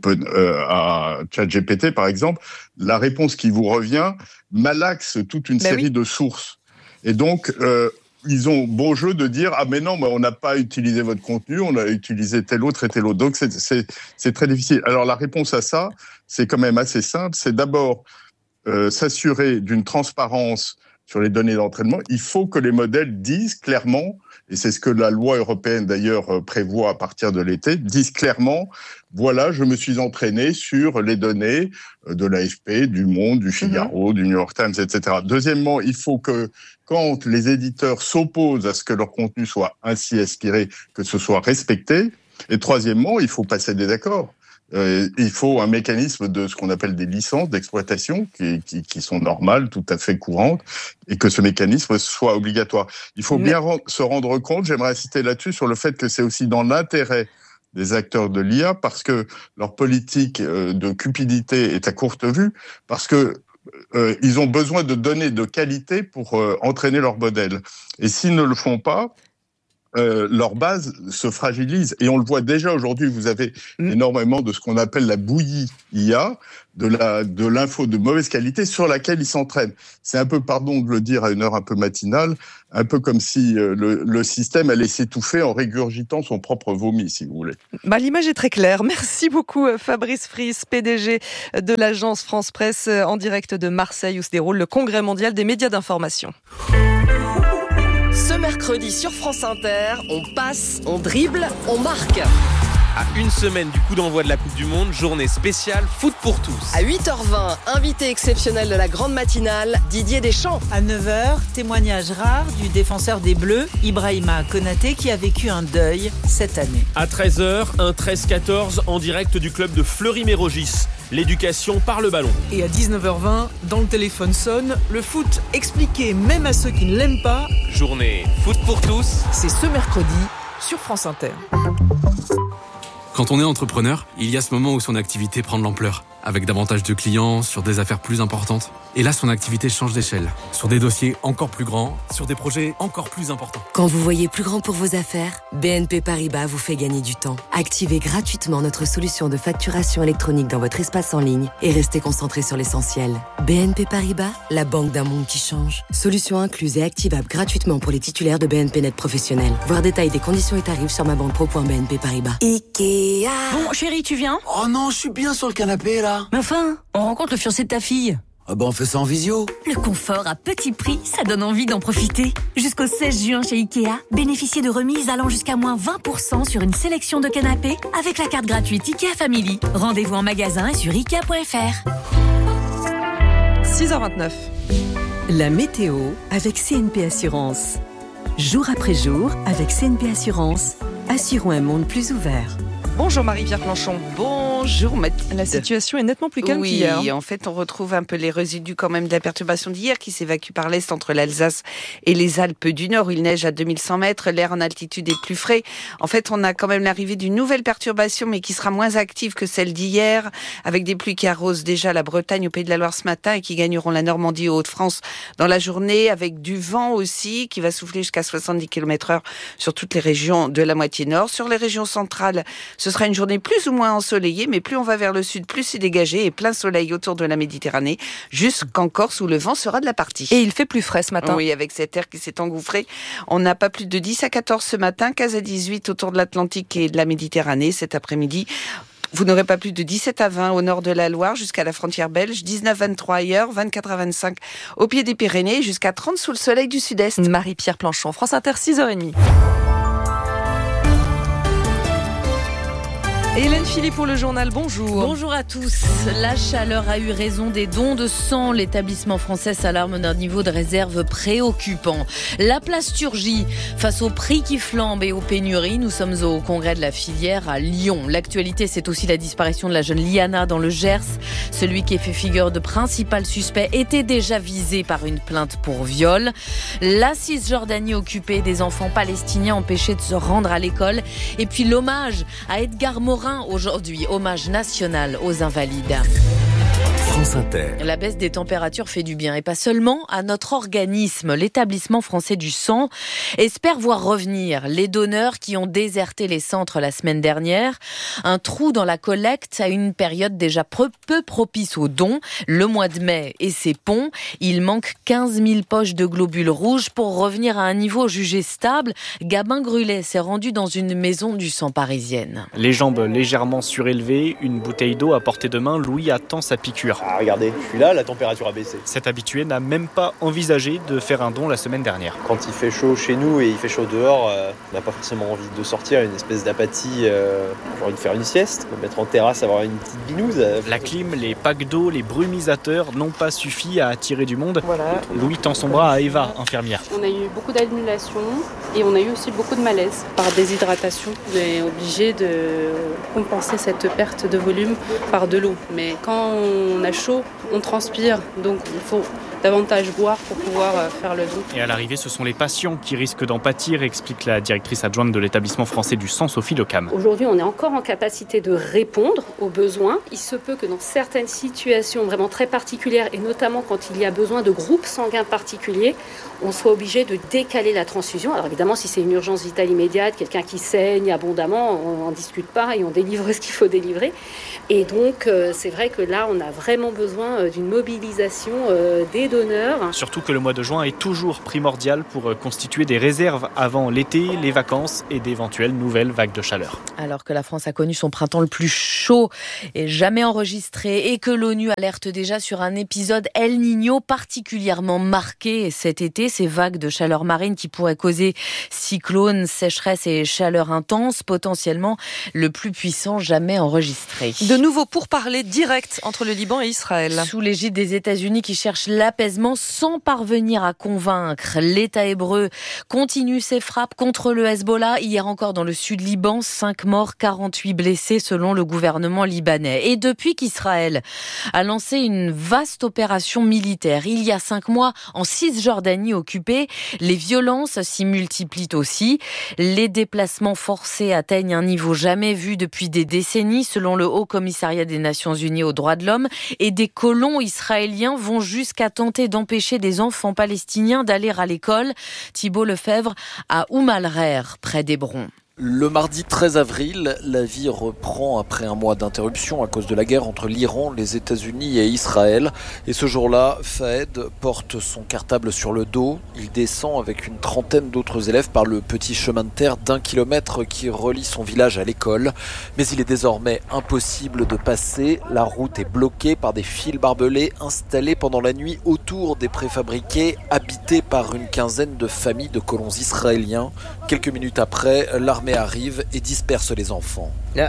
ChatGPT par exemple, la réponse qui vous revient malaxe toute une série de sources. » Et donc, ils ont beau jeu de dire « Ah mais non, on n'a pas utilisé votre contenu, on a utilisé tel autre et tel autre. » Donc c'est très difficile. Alors la réponse à ça, c'est quand même assez simple. C'est d'abord s'assurer d'une transparence sur les données d'entraînement, il faut que les modèles disent clairement, et c'est ce que la loi européenne d'ailleurs prévoit à partir de l'été, disent clairement, voilà, je me suis entraîné sur les données de l'AFP, du Monde, du Figaro, du New York Times, etc. Deuxièmement, il faut que quand les éditeurs s'opposent à ce que leur contenu soit ainsi inspiré, que ce soit respecté. Et troisièmement, il faut passer des accords. Il faut un mécanisme de ce qu'on appelle des licences d'exploitation qui sont normales, tout à fait courantes, et que ce mécanisme soit obligatoire. Il faut bien se rendre compte, j'aimerais insister là-dessus, sur le fait que c'est aussi dans l'intérêt des acteurs de l'IA, parce que leur politique de cupidité est à courte vue, parce que ils ont besoin de données de qualité pour entraîner leur modèle. Et s'ils ne le font pas, leur base se fragilise. Et on le voit déjà aujourd'hui, vous avez énormément de ce qu'on appelle la bouillie IA, de l'info de mauvaise qualité sur laquelle ils s'entraînent. C'est un peu, pardon de le dire à une heure un peu matinale, un peu comme si le système allait s'étouffer en régurgitant son propre vomi, si vous voulez. L'image est très claire. Merci beaucoup Fabrice Friis, PDG de l'agence France Presse, en direct de Marseille où se déroule le Congrès mondial des médias d'information. Ce mercredi sur France Inter, on passe, on dribble, on marque. À une semaine du coup d'envoi de la Coupe du Monde, journée spéciale foot pour tous. À 8h20, invité exceptionnel de la grande matinale, Didier Deschamps. À 9h, témoignage rare du défenseur des Bleus, Ibrahima Konaté, qui a vécu un deuil cette année. À 13h, un 13-14 en direct du club de Fleury-Mérogis. L'éducation par le ballon. Et à 19h20, dans le téléphone sonne, le foot expliqué même à ceux qui ne l'aiment pas. Journée foot pour tous. C'est ce mercredi sur France Inter. Quand on est entrepreneur, il y a ce moment où son activité prend de l'ampleur, avec davantage de clients, sur des affaires plus importantes. Et là, son activité change d'échelle, sur des dossiers encore plus grands, sur des projets encore plus importants. Quand vous voyez plus grand pour vos affaires, BNP Paribas vous fait gagner du temps. Activez gratuitement notre solution de facturation électronique dans votre espace en ligne et restez concentré sur l'essentiel. BNP Paribas, la banque d'un monde qui change. Solution incluse et activable gratuitement pour les titulaires de BNP Net professionnels. Voir détail des conditions et tarifs sur mabanquepro.bnp Paribas. Ikea. Bon, chérie, tu viens ? Oh non, je suis bien sur le canapé, là. Mais enfin, on rencontre le fiancé de ta fille. Ah bah on fait ça en visio. Le confort à petit prix, ça donne envie d'en profiter. Jusqu'au 16 juin chez Ikea, bénéficiez de remises allant jusqu'à moins 20% sur une sélection de canapés avec la carte gratuite Ikea Family. Rendez-vous en magasin et sur Ikea.fr. 6h29. La météo avec CNP Assurance. Jour après jour, avec CNP Assurance, assurons un monde plus ouvert. Bonjour Marie-Pierre Planchon. Bonjour Mathilde. La situation est nettement plus calme qu'hier. Oui, en fait, on retrouve un peu les résidus quand même de la perturbation d'hier qui s'évacue par l'est entre l'Alsace et les Alpes du Nord où il neige à 2100 mètres. L'air en altitude est plus frais. En fait, on a quand même l'arrivée d'une nouvelle perturbation mais qui sera moins active que celle d'hier avec des pluies qui arrosent déjà la Bretagne au Pays de la Loire ce matin et qui gagneront la Normandie et Hauts-de-France dans la journée avec du vent aussi qui va souffler jusqu'à 70 km/h sur toutes les régions de la moitié nord. Sur les régions centrales, ce sera une journée plus ou moins ensoleillée, mais plus on va vers le sud, plus c'est dégagé et plein soleil autour de la Méditerranée, jusqu'en Corse où le vent sera de la partie. Et il fait plus frais ce matin. Oui, avec cet air qui s'est engouffré. On n'a pas plus de 10 à 14 ce matin, 15 à 18 autour de l'Atlantique et de la Méditerranée cet après-midi. Vous n'aurez pas plus de 17 à 20 au nord de la Loire jusqu'à la frontière belge, 19-23 ailleurs, 24 à 25 au pied des Pyrénées, jusqu'à 30 sous le soleil du sud-est. Marie-Pierre Planchon, France Inter, 6h30. Hélène Philippe pour le journal, bonjour. Bonjour à tous. La chaleur a eu raison des dons de sang. L'établissement français s'alarme d'un niveau de réserve préoccupant. La plasturgie, face aux prix qui flambent et aux pénuries, nous sommes au congrès de la filière à Lyon. L'actualité, c'est aussi la disparition de la jeune Liana dans le Gers. Celui qui fait figure de principal suspect était déjà visé par une plainte pour viol. La Cisjordanie occupée, des enfants palestiniens empêchés de se rendre à l'école. Et puis l'hommage à Edgar Morin aujourd'hui, hommage national aux Invalides. France Inter. La baisse des températures fait du bien et pas seulement à notre organisme. L'établissement français du sang espère voir revenir les donneurs qui ont déserté les centres la semaine dernière. Un trou dans la collecte à une période déjà peu propice aux dons. Le mois de mai et ses ponts. Il manque 15 000 poches de globules rouges pour revenir à un niveau jugé stable. Gabin Grulet s'est rendu dans une maison du sang parisienne. Les jambes légèrement surélevées, une bouteille d'eau à portée de main, Louis attend sa piqûre. Ah regardez, je suis là, la température a baissé. Cet habitué n'a même pas envisagé de faire un don la semaine dernière. Quand il fait chaud chez nous et il fait chaud dehors, on n'a pas forcément envie de sortir, une espèce d'apathie, j'ai envie de faire une sieste, me mettre en terrasse, avoir une petite binouse. La clim, les packs d'eau, les brumisateurs n'ont pas suffi à attirer du monde. Voilà. Louis tend son bras à Eva, infirmière. On a eu beaucoup d'annulations et on a eu aussi beaucoup de malaise par déshydratation. On est obligé de compenser cette perte de volume par de l'eau. Mais quand on a chaud, on transpire, donc il faut davantage boire pour pouvoir faire le don. Et à l'arrivée, ce sont les patients qui risquent d'en pâtir, explique la directrice adjointe de l'établissement français du sang, Sophie Lecam. Aujourd'hui, on est encore en capacité de répondre aux besoins. Il se peut que dans certaines situations vraiment très particulières, et notamment quand il y a besoin de groupes sanguins particuliers, on soit obligé de décaler la transfusion. Alors évidemment, si c'est une urgence vitale immédiate, quelqu'un qui saigne abondamment, on n'en discute pas et on délivre ce qu'il faut délivrer. Et donc, c'est vrai que là, on a vraiment besoin d'une mobilisation des donneurs. Surtout que le mois de juin est toujours primordial pour constituer des réserves avant l'été, les vacances et d'éventuelles nouvelles vagues de chaleur. Alors que la France a connu son printemps le plus chaud et jamais enregistré et que l'ONU alerte déjà sur un épisode El Niño particulièrement marqué cet été, ces vagues de chaleur marine qui pourraient causer cyclones, sécheresse et chaleur intense, potentiellement le plus puissant jamais enregistré. De nouveau pourparlers directs entre le Liban et Israël. Sous l'égide des États-Unis qui cherchent l'apaisement sans parvenir à convaincre. L'État hébreu continue ses frappes contre le Hezbollah. Hier encore dans le sud Liban, 5 morts, 48 blessés selon le gouvernement libanais. Et depuis qu'Israël a lancé une vaste opération militaire, il y a 5 mois en Cisjordanie occupée, les violences s'y multiplient aussi. Les déplacements forcés atteignent un niveau jamais vu depuis des décennies selon le Haut Commissariat des Nations Unies aux droits de l'homme, et des colons israéliens vont jusqu'à tenter d'empêcher des enfants palestiniens d'aller à l'école. Thibault Lefebvre à Oum al-Rer, près d'Hébron. Le mardi 13 avril, la vie reprend après un mois d'interruption à cause de la guerre entre l'Iran, les États-Unis et Israël. Et ce jour-là, Fahed porte son cartable sur le dos. Il descend avec une trentaine d'autres élèves par le petit chemin de terre d'1 kilomètre qui relie son village à l'école. Mais il est désormais impossible de passer. La route est bloquée par des fils barbelés installés pendant la nuit autour des préfabriqués, habités par une quinzaine de familles de colons israéliens. Quelques minutes après, l'armée arrive et disperse les enfants.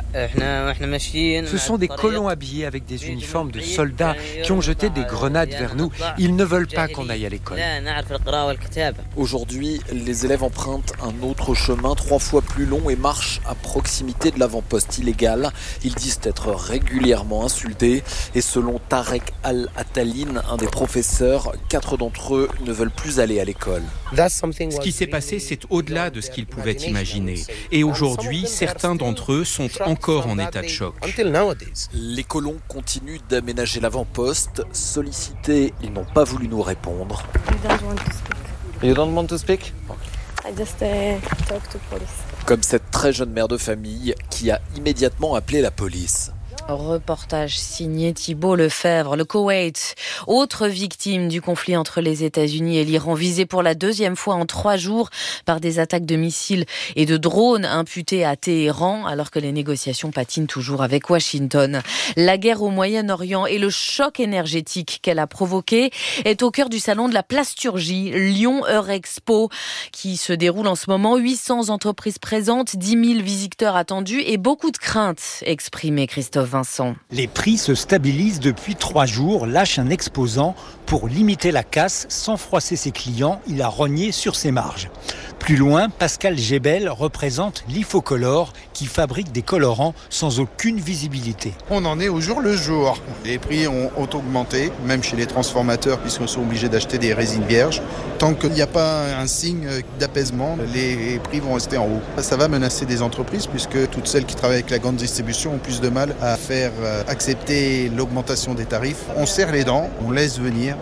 Ce sont des colons habillés avec des uniformes de soldats qui ont jeté des grenades vers nous. Ils ne veulent pas qu'on aille à l'école. Aujourd'hui, les élèves empruntent un autre chemin 3 fois plus long et marchent à proximité de l'avant-poste illégal. Ils disent être régulièrement insultés et selon Tarek Al-Atalin, un des professeurs, 4 d'entre eux ne veulent plus aller à l'école. Ce qui s'est passé, c'est au-delà de ce qu'ils pouvaient imaginer. Et aujourd'hui, certains d'entre eux sont encore en état de choc. Les colons continuent d'aménager l'avant-poste. Sollicités, ils n'ont pas voulu nous répondre. You don't want to speak? I just talk to police. Comme cette très jeune mère de famille qui a immédiatement appelé la police. Reportage signé Thibault Lefebvre. Le Koweït, autre victime du conflit entre les États-Unis et l'Iran, visé pour la 2e fois en 3 jours par des attaques de missiles et de drones imputées à Téhéran, alors que les négociations patinent toujours avec Washington. La guerre au Moyen-Orient et le choc énergétique qu'elle a provoqué est au cœur du salon de la plasturgie, Lyon Eurexpo, qui se déroule en ce moment. 800 entreprises présentes, 10 000 visiteurs attendus et beaucoup de craintes exprimées, Christophe Vincent. Les prix se stabilisent depuis 3 jours, lâche un exposant. Pour limiter la casse sans froisser ses clients, il a rogné sur ses marges. Plus loin, Pascal Gébel représente l'Ifocolor qui fabrique des colorants sans aucune visibilité. On en est au jour le jour. Les prix ont augmenté, même chez les transformateurs puisqu'ils sont obligés d'acheter des résines vierges. Tant qu'il n'y a pas un signe d'apaisement, les prix vont rester en haut. Ça va menacer des entreprises puisque toutes celles qui travaillent avec la grande distribution ont plus de mal à faire accepter l'augmentation des tarifs. On serre les dents, on laisse venir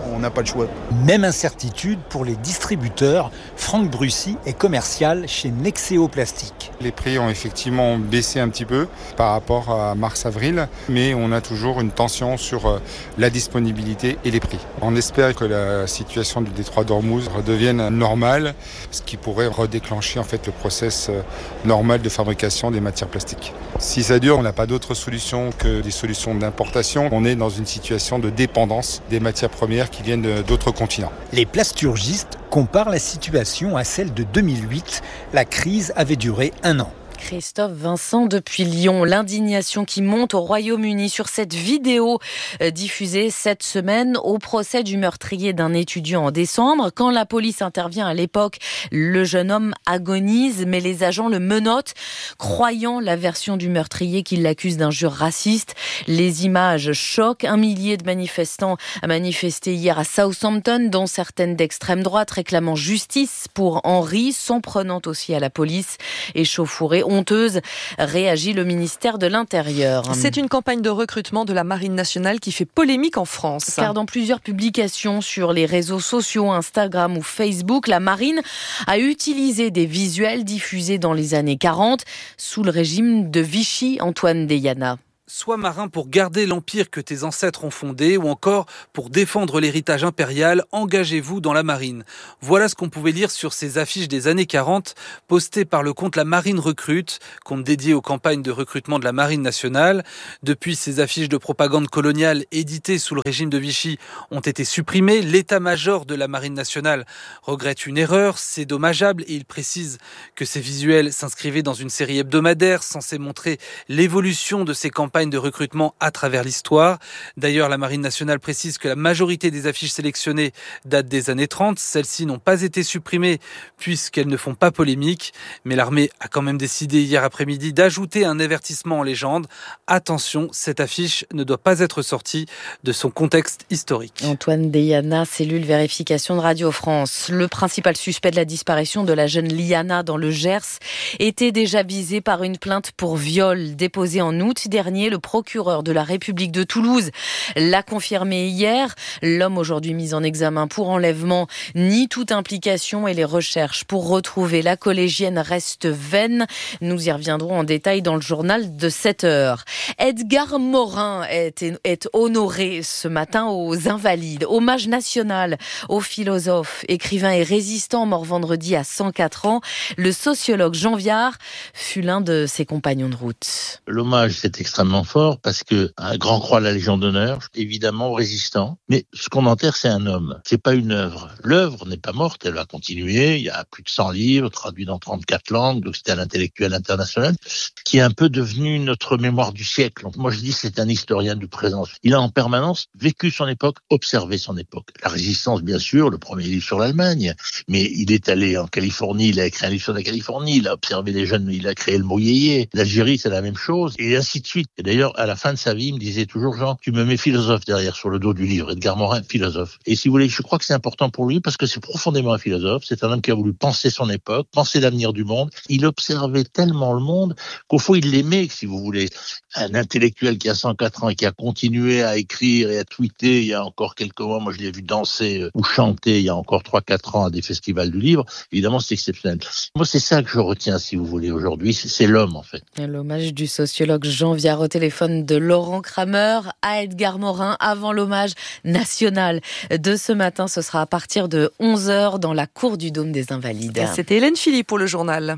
on n'a pas le choix. Même incertitude pour les distributeurs. Franck Brussy est commercial chez Nexeo Plastique. Les prix ont effectivement baissé un petit peu par rapport à mars-avril, mais on a toujours une tension sur la disponibilité et les prix. On espère que la situation du détroit d'Ormuz redevienne normale, ce qui pourrait redéclencher en fait le process normal de fabrication des matières plastiques. Si ça dure, on n'a pas d'autre solution que des solutions d'importation. On est dans une situation de dépendance des matières premières qui viennent d'autres continents. Les plasturgistes comparent la situation à celle de 2008. La crise avait duré 1 an. Christophe Vincent depuis Lyon. L'indignation qui monte au Royaume-Uni sur cette vidéo diffusée cette semaine au procès du meurtrier d'un étudiant en décembre. Quand la police intervient à l'époque, le jeune homme agonise, mais les agents le menottent, croyant la version du meurtrier qui l'accuse d'injures racistes. Les images choquent. 1 millier de manifestants a manifesté hier à Southampton, dont certaines d'extrême droite, réclamant justice pour Henry, s'en prenant aussi à la police. Échauffourée, honteuse, réagit le ministère de l'Intérieur. C'est une campagne de recrutement de la Marine nationale qui fait polémique en France. Car dans plusieurs publications sur les réseaux sociaux, Instagram ou Facebook, la Marine a utilisé des visuels diffusés dans les années 40 sous le régime de Vichy. Antoine Deyana. Sois marin pour garder l'empire que tes ancêtres ont fondé ou encore pour défendre l'héritage impérial, engagez-vous dans la marine. Voilà ce qu'on pouvait lire sur ces affiches des années 40 postées par le compte La Marine Recrute, compte dédié aux campagnes de recrutement de la Marine nationale. Depuis, ces affiches de propagande coloniale éditées sous le régime de Vichy ont été supprimées. L'état-major de la Marine nationale regrette une erreur, c'est dommageable et il précise que ces visuels s'inscrivaient dans une série hebdomadaire censée montrer l'évolution de ces campagnes de recrutement à travers l'histoire. D'ailleurs, la Marine nationale précise que la majorité des affiches sélectionnées datent des années 30. Celles-ci n'ont pas été supprimées puisqu'elles ne font pas polémique. Mais l'armée a quand même décidé hier après-midi d'ajouter un avertissement en légende. Attention, cette affiche ne doit pas être sortie de son contexte historique. Antoine Deyana, cellule vérification de Radio France. Le principal suspect de la disparition de la jeune Liana dans le Gers était déjà visé par une plainte pour viol déposée en août dernier. Le procureur de la République de Toulouse l'a confirmé hier. L'homme aujourd'hui mis en examen pour enlèvement nie toute implication et les recherches pour retrouver la collégienne restent vaines. Nous y reviendrons en détail dans le journal de 7h. Edgar Morin est honoré ce matin aux Invalides. Hommage national au philosophe, écrivain et résistant mort vendredi à 104 ans. Le sociologue Jean Viard fut l'un de ses compagnons de route. L'hommage, c'est extrêmement fort parce que un grand croix de la Légion d'honneur, évidemment résistant. Mais ce qu'on enterre, c'est un homme. C'est pas une œuvre. L'œuvre n'est pas morte, elle va continuer. Il y a plus de 100 livres traduits dans 34 langues, donc c'était un intellectuel international qui est un peu devenu notre mémoire du siècle. Donc moi je dis que c'est un historien du présent. Il a en permanence vécu son époque, observé son époque. La résistance, bien sûr, le premier livre sur l'Allemagne, mais il est allé en Californie, il a écrit un livre sur la Californie, il a observé les jeunes, il a créé le mot yéyé. L'Algérie, c'est la même chose, et ainsi de suite. Et d'ailleurs, à la fin de sa vie, il me disait toujours, Jean, tu me mets philosophe derrière, sur le dos du livre. Edgar Morin, philosophe. Et si vous voulez, je crois que c'est important pour lui parce que c'est profondément un philosophe. C'est un homme qui a voulu penser son époque, penser l'avenir du monde. Il observait tellement le monde qu'au fond, il l'aimait, si vous voulez. Un intellectuel qui a 104 ans et qui a continué à écrire et à tweeter il y a encore quelques mois. Moi, je l'ai vu danser ou chanter il y a encore 3-4 ans à des festivals du livre. Évidemment, c'est exceptionnel. Moi, c'est ça que je retiens, si vous voulez, aujourd'hui. C'est l'homme, en fait. L'hommage du sociologue Jean Viard au téléphone de Laurent Kramer à Edgar Morin avant l'hommage national de ce matin. Ce sera à partir de 11h dans la cour du Dôme des Invalides. C'était Hélène Philippe pour le journal.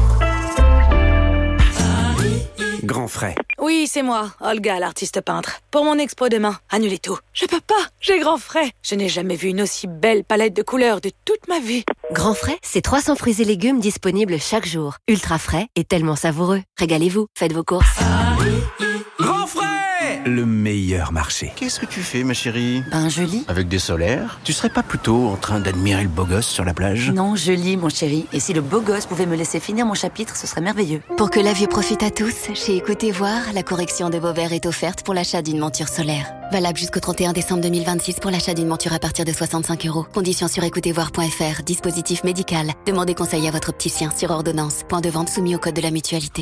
Grand frais. Oui, c'est moi, Olga, l'artiste peintre. Pour mon expo demain, annulez tout. Je peux pas, j'ai grand frais. Je n'ai jamais vu une aussi belle palette de couleurs de toute ma vie. Grand frais, c'est 300 fruits et légumes disponibles chaque jour. Ultra frais et tellement savoureux. Régalez-vous, faites vos courses. Grand frais, le meilleur marché. Qu'est-ce que tu fais, ma chérie? Je lis. Avec des solaires? Tu serais pas plutôt en train d'admirer le beau gosse sur la plage? Non, je lis, mon chéri. Et si le beau gosse pouvait me laisser finir mon chapitre, ce serait merveilleux. Pour que la vue profite à tous, chez Écoutez Voir, la correction de vos verres est offerte pour l'achat d'une monture solaire. Valable jusqu'au 31 décembre 2026 pour l'achat d'une monture à partir de 65 €. Conditions sur écoutezvoir.fr. Dispositif médical. Demandez conseil à votre opticien sur ordonnance. Point de vente soumis au code de la mutualité.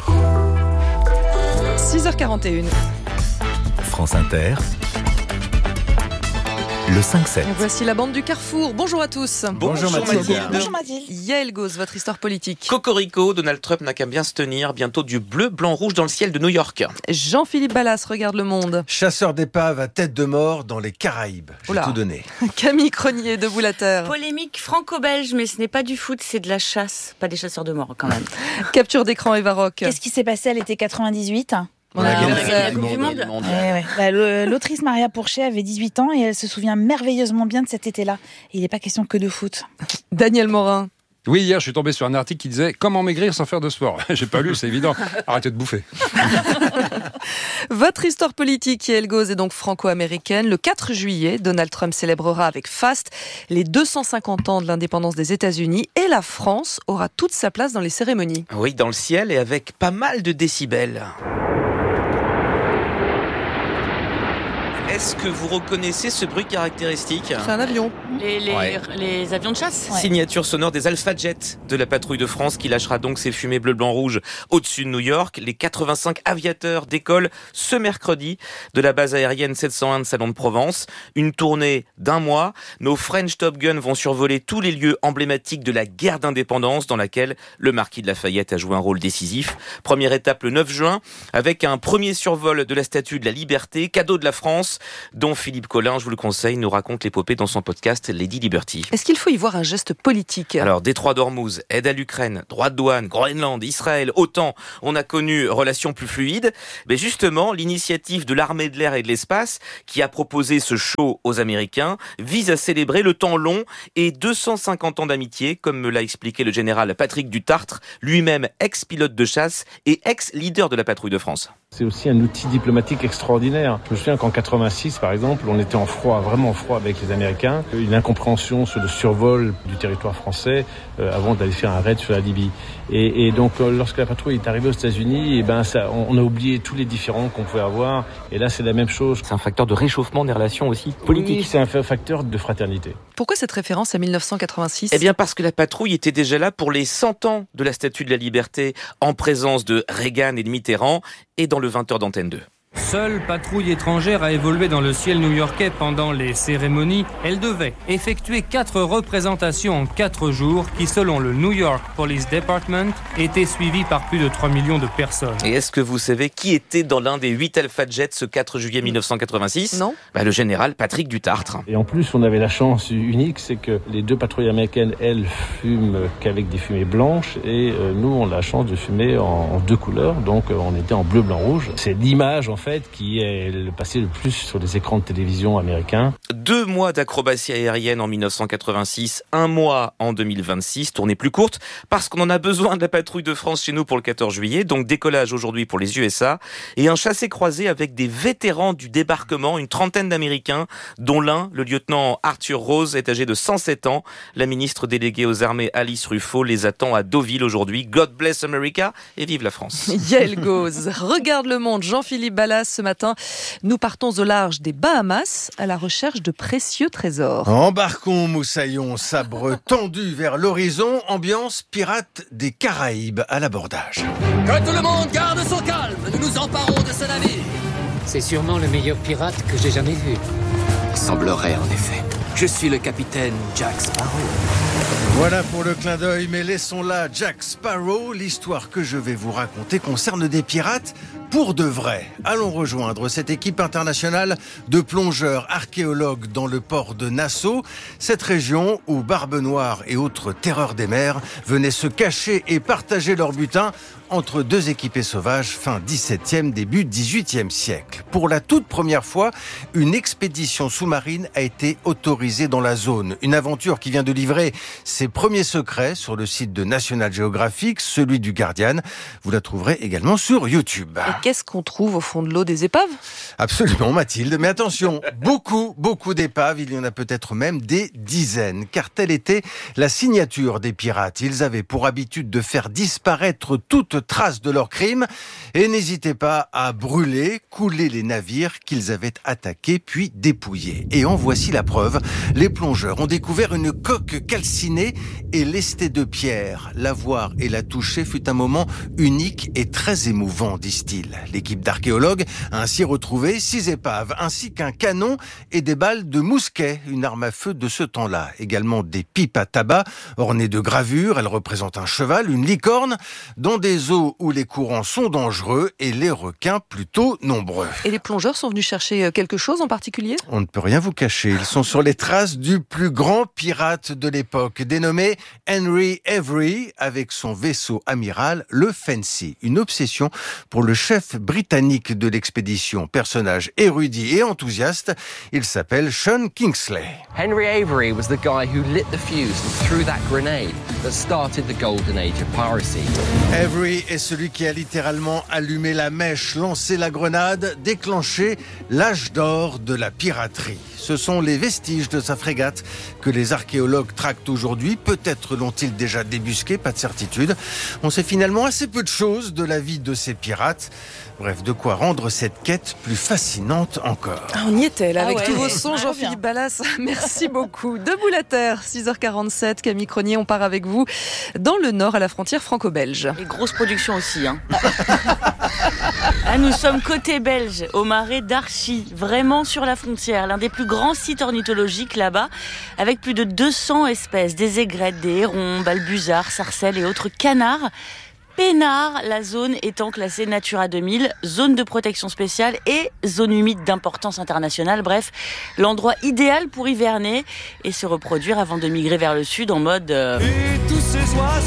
6h41. France Inter. le 5-7. Voici la bande du Carrefour. Bonjour à tous. Bonjour Mathilde. Bonjour Mathilde. Yael Gauze, votre histoire politique. Cocorico, Donald Trump n'a qu'à bien se tenir. Bientôt du bleu, blanc, rouge dans le ciel de New York. Jean-Philippe Ballas regarde Le Monde. Chasseur d'épaves à tête de mort dans les Caraïbes. J'ai tout donné. Camille Cronier, Debout la Terre. Polémique franco-belge, mais ce n'est pas du foot, c'est de la chasse. Pas des chasseurs de mort quand même. Capture d'écran, Eva Rock. Qu'est-ce qui s'est passé à l'été 98 ? La Coupe du Monde. L'autrice Maria Porcher avait 18 ans et elle se souvient merveilleusement bien de cet été-là. Il n'est pas question que de foot. Daniel Morin. Oui, hier, je suis tombé sur un article qui disait « Comment maigrir sans faire de sport ?» J'ai pas lu, c'est évident. Arrêtez de bouffer. Votre histoire politique, Yael Gauze, est donc franco-américaine. Le 4 juillet, Donald Trump célébrera avec faste les 250 ans de l'indépendance des États-Unis et la France aura toute sa place dans les cérémonies. Oui, dans le ciel et avec pas mal de décibels. Est-ce que vous reconnaissez ce bruit caractéristique ? C'est un avion. Les avions de chasse. Signature sonore des Alpha Jet de la patrouille de France qui lâchera donc ses fumées bleu, blanc, rouge au-dessus de New York. Les 85 aviateurs décollent ce mercredi de la base aérienne 701 de Salon de Provence. Une tournée d'1 mois. Nos French Top Gun vont survoler tous les lieux emblématiques de la guerre d'indépendance dans laquelle le marquis de Lafayette a joué un rôle décisif. Première étape le 9 juin avec un premier survol de la Statue de la Liberté, cadeau de la France, dont Philippe Collin, je vous le conseille, nous raconte l'épopée dans son podcast Lady Liberty. Est-ce qu'il faut y voir un geste politique ? Alors, détroit d'Ormuz, aide à l'Ukraine, droit de douane, Groenland, Israël, OTAN, on a connu relations plus fluides. Mais justement, l'initiative de l'armée de l'air et de l'espace, qui a proposé ce show aux Américains, vise à célébrer le temps long et 250 ans d'amitié, comme me l'a expliqué le général Patrick Dutartre, lui-même ex-pilote de chasse et ex-leader de la patrouille de France. C'est aussi un outil diplomatique extraordinaire. Je me souviens qu'en 86, par exemple, on était en froid, vraiment en froid avec les Américains. Une incompréhension sur le survol du territoire français avant d'aller faire un raid sur la Libye. Et donc, lorsque la patrouille est arrivée aux États-Unis, on a oublié tous les différends qu'on pouvait avoir. Et là, c'est la même chose. C'est un facteur de réchauffement des relations aussi politiques. Oui, c'est un facteur de fraternité. Pourquoi cette référence à 1986 ? Eh bien, parce que la patrouille était déjà là pour les 100 ans de la Statue de la Liberté, en présence de Reagan et de Mitterrand, et dans le 20h d'Antenne 2. Seule patrouille étrangère a évolué dans le ciel new-yorkais pendant les cérémonies. Elle devait effectuer 4 représentations en 4 jours qui, selon le New York Police Department, étaient suivies par plus de 3 millions de personnes. Et est-ce que vous savez qui était dans l'un des 8 Alpha Jets ce 4 juillet 1986 ? Non. Le général Patrick Dutartre. Et en plus, on avait la chance unique, c'est que les 2 patrouilles américaines, elles, fument qu'avec des fumées blanches et nous, on a la chance de fumer en 2 couleurs, donc on était en bleu, blanc, rouge. C'est l'image, en fait, qui est passé le plus sur les écrans de télévision américains. 2 mois d'acrobatie aérienne en 1986, 1 mois en 2026, tournée plus courte, parce qu'on en a besoin de la patrouille de France chez nous pour le 14 juillet, donc décollage aujourd'hui pour les USA, et un chassé-croisé avec des vétérans du débarquement, une trentaine d'Américains, dont l'un, le lieutenant Arthur Rose, est âgé de 107 ans. La ministre déléguée aux armées Alice Ruffo les attend à Deauville aujourd'hui. God bless America et vive la France. Yael Gauze, regarde Le Monde, Jean-Philippe Ballas. Ce matin, nous partons au large des Bahamas à la recherche de précieux trésors. Embarquons, moussaillons, sabre tendu vers l'horizon, ambiance pirate des Caraïbes à l'abordage. Que tout le monde garde son calme, nous nous emparons de ce navire. C'est sûrement le meilleur pirate que j'ai jamais vu. Il semblerait en effet. Je suis le capitaine Jack Sparrow. Voilà pour le clin d'œil, mais laissons là Jack Sparrow. L'histoire que je vais vous raconter concerne des pirates pour de vrai. Allons rejoindre cette équipe internationale de plongeurs archéologues dans le port de Nassau, cette région où Barbe Noire et autres terreurs des mers venaient se cacher et partager leur butin entre 2 équipés sauvages fin 17e, début 18e siècle. Pour la toute première fois, une expédition sous-marine a été autorisée dans la zone. Une aventure qui vient de livrer ses premiers secrets sur le site de National Geographic, celui du Guardian. Vous la trouverez également sur YouTube. Et qu'est-ce qu'on trouve au fond de l'eau des épaves ? Absolument, Mathilde. Mais attention, beaucoup d'épaves. Il y en a peut-être même des dizaines. Car telle était la signature des pirates. Ils avaient pour habitude de faire disparaître toute trace de leur crime. Et n'hésitez pas à brûler, couler les navires qu'ils avaient attaqués puis dépouillés. Et en voici la preuve. Les plongeurs ont découvert une coque calcinée et lestée de pierre. La voir et la toucher fut un moment unique et très émouvant, disent-ils. île. L'équipe d'archéologues a ainsi retrouvé 6 épaves, ainsi qu'un canon et des balles de mousquet, une arme à feu de ce temps-là. Également des pipes à tabac ornées de gravures. Elles représentent un cheval, une licorne, dans des eaux où les courants sont dangereux et les requins plutôt nombreux. Et les plongeurs sont venus chercher quelque chose en particulier ? On ne peut rien vous cacher. Ils sont sur les traces du plus grand pirate de l'époque, dénommé Henry Avery, avec son vaisseau amiral, le Fancy. Une obsession pour le chef britannique de l'expédition. Personnage érudit et enthousiaste, il s'appelle Sean Kingsley. Henry Avery was the guy who lit the fuse and threw that grenade that started the golden age of piracy. Avery est celui qui a littéralement allumé la mèche, lancé la grenade, déclenché l'âge d'or de la piraterie. Ce sont les vestiges de sa frégate que les archéologues traquent aujourd'hui. Peut-être l'ont-ils déjà débusqué, pas de certitude. On sait finalement assez peu de choses de la vie de ces pirates. Bref, de quoi rendre cette quête plus fascinante encore. On y était là, avec ouais. tous vos sons, Jean-Philippe Ballas. Merci beaucoup. Debout la terre, 6h47. Camille Cronier, on part avec vous dans le nord, à la frontière franco-belge. Et grosse production aussi. Nous sommes côté belge, au marais d'Archy, vraiment sur la frontière. L'un des plus grands sites ornithologiques là-bas, avec plus de 200 espèces, des aigrettes, des hérons, balbuzards, sarcelles et autres canards. Pénard, la zone étant classée Natura 2000, zone de protection spéciale et zone humide d'importance internationale. Bref, l'endroit idéal pour hiverner et se reproduire avant de migrer vers le sud en mode... Et tous ces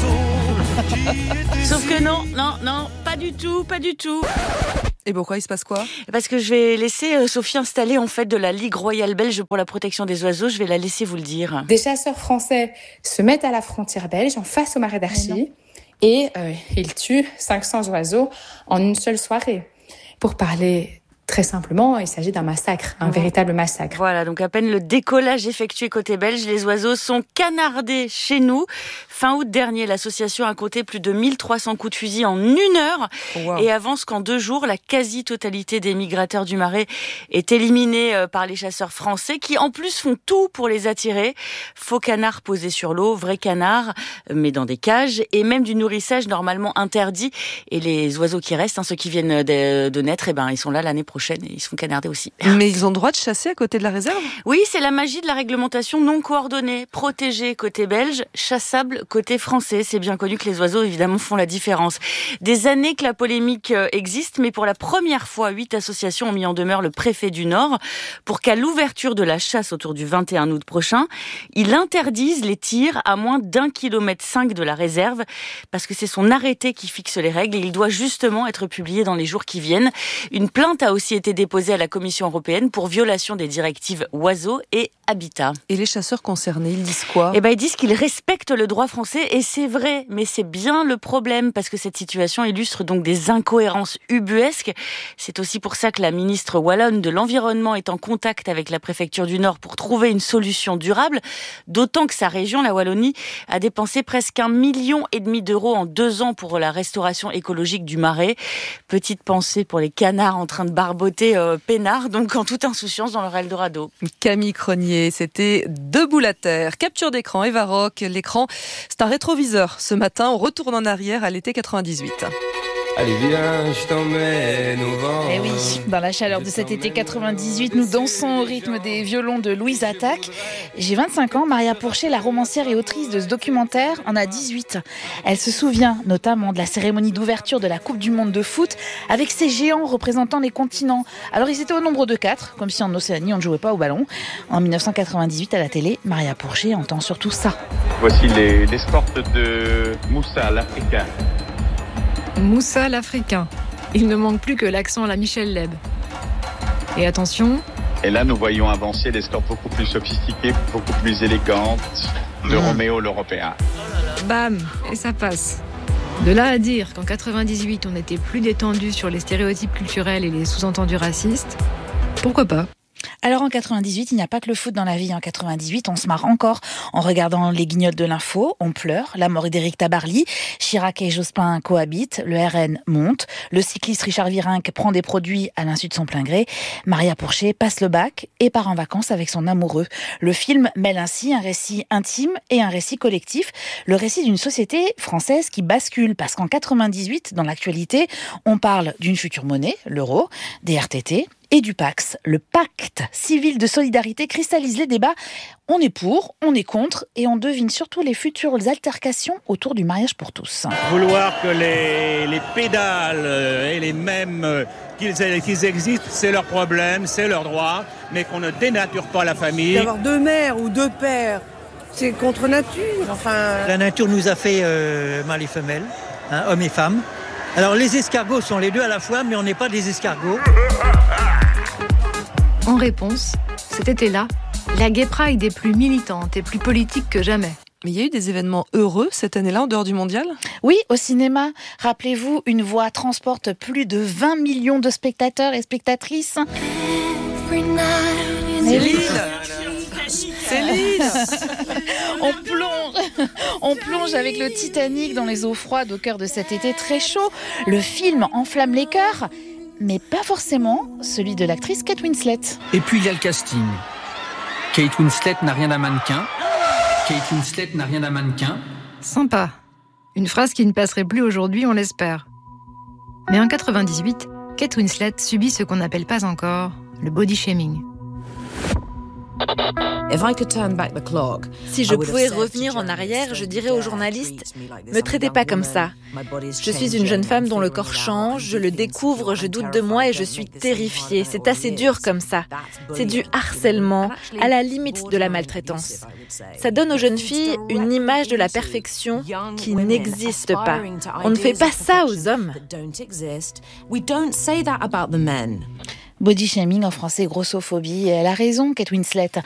oiseaux Sauf que non, pas du tout. Et pourquoi il se passe quoi ? Parce que je vais laisser Sophie installer en fait de la Ligue royale belge pour la protection des oiseaux. Je vais la laisser vous le dire. Des chasseurs français se mettent à la frontière belge, en face au marais d'Archy. Et ils tuent 500 oiseaux en une seule soirée. Pour parler très simplement, il s'agit d'un massacre, un véritable massacre. Voilà, donc à peine le décollage effectué côté belge, les oiseaux sont canardés chez nous. Fin août dernier, l'association a compté plus de 1300 coups de fusil en 1 heure et avance qu'en 2 jours, la quasi-totalité des migrateurs du Marais est éliminée par les chasseurs français qui en plus font tout pour les attirer. Faux canards posés sur l'eau, vrais canards mais dans des cages et même du nourrissage normalement interdit. Et les oiseaux qui restent, ceux qui viennent de naître, ils sont là l'année prochaine et ils se font canarder aussi. Mais ils ont le droit de chasser à côté de la réserve ? Oui, c'est la magie de la réglementation non coordonnée. Protégés côté belge, chassables côté français. C'est bien connu que les oiseaux, évidemment, font la différence. Des années que la polémique existe, mais pour la première fois, 8 associations ont mis en demeure le préfet du Nord pour qu'à l'ouverture de la chasse autour du 21 août prochain, il interdise les tirs à moins d'1,5 km de la réserve, parce que c'est son arrêté qui fixe les règles et il doit justement être publié dans les jours qui viennent. Une plainte a aussi été déposée à la Commission européenne pour violation des directives oiseaux et habitat. Et les chasseurs concernés, ils disent quoi ? Ils disent qu'ils respectent le droit français et c'est vrai, mais c'est bien le problème parce que cette situation illustre donc des incohérences ubuesques. C'est aussi pour ça que la ministre wallonne de l'Environnement est en contact avec la préfecture du Nord pour trouver une solution durable, d'autant que sa région, la Wallonie, a dépensé presque 1,5 million d'euros en 2 ans pour la restauration écologique du Marais. Petite pensée pour les canards en train de barboter peinard, donc en toute insouciance dans leur Eldorado. Camille Cronier, c'était Debout la terre. Capture d'écran, Eva Rock. L'écran, c'est un rétroviseur. Ce matin, on retourne en arrière à l'été 98. Allez viens, je t'emmène au vent. Eh oui, dans la chaleur de cet été 98, nous dansons au rythme des violons de Louise Attaque. J'ai 25 ans, Maria Pourchet, la romancière et autrice de ce documentaire, en a 18. Elle se souvient notamment de la cérémonie d'ouverture de la Coupe du Monde de foot avec ces géants représentant les continents. Alors ils étaient au nombre de 4, comme si en Océanie on ne jouait pas au ballon. En 1998 à la télé, Maria Pourchet entend surtout ça. Voici les sports de Moussa, l'Africain. Moussa l'Africain. Il ne manque plus que l'accent à la Michel Leb. Et attention... Et là, nous voyons avancer des stores beaucoup plus sophistiquées, beaucoup plus élégantes, de Roméo l'Européen. Bam, et ça passe. De là à dire qu'en 98, on était plus détendu sur les stéréotypes culturels et les sous-entendus racistes, pourquoi pas ? Alors en 98, il n'y a pas que le foot dans la vie. En 98, on se marre encore en regardant les guignols de l'info. On pleure. La mort d'Éric Tabarly. Chirac et Jospin cohabitent. Le RN monte. Le cycliste Richard Virenque prend des produits à l'insu de son plein gré. Maria Pourchet passe le bac et part en vacances avec son amoureux. Le film mêle ainsi un récit intime et un récit collectif. Le récit d'une société française qui bascule. Parce qu'en 98, dans l'actualité, on parle d'une future monnaie, l'euro, des RTT et du Pacs. Le pacte civil de solidarité cristallise les débats. On est pour, on est contre et on devine surtout les futures altercations autour du mariage pour tous. Vouloir que les pédales et les mêmes qu'ils existent, c'est leur problème, c'est leur droit, mais qu'on ne dénature pas la famille. D'avoir 2 mères ou 2 pères, c'est contre nature. Enfin... La nature nous a fait mâles et femelles, hommes et femmes. Alors les escargots sont les deux à la fois, mais on n'est pas des escargots. En réponse, cet été-là, la Gay Pride est plus militante et plus politique que jamais. Mais il y a eu des événements heureux cette année-là en dehors du mondial ? Oui, au cinéma. Rappelez-vous, Une Voix transporte plus de 20 millions de spectateurs et spectatrices. Céline On plonge avec le Titanic dans les eaux froides au cœur de cet été très chaud. Le film enflamme les cœurs, mais pas forcément celui de l'actrice Kate Winslet. Et puis il y a le casting. Kate Winslet n'a rien d'un mannequin. Kate Winslet n'a rien d'un mannequin. Sympa. Une phrase qui ne passerait plus aujourd'hui, on l'espère. Mais en 98, Kate Winslet subit ce qu'on n'appelle pas encore le body shaming. Si je pouvais revenir en arrière, je dirais aux journalistes « Me traitez pas comme ça. Je suis une jeune femme dont le corps change, je le découvre, je doute de moi et je suis terrifiée. C'est assez dur comme ça. C'est du harcèlement, à la limite de la maltraitance. Ça donne aux jeunes filles une image de la perfection qui n'existe pas. On ne fait pas ça aux hommes. » Body shaming en français, grossophobie. Et elle a raison, Kate Winslet.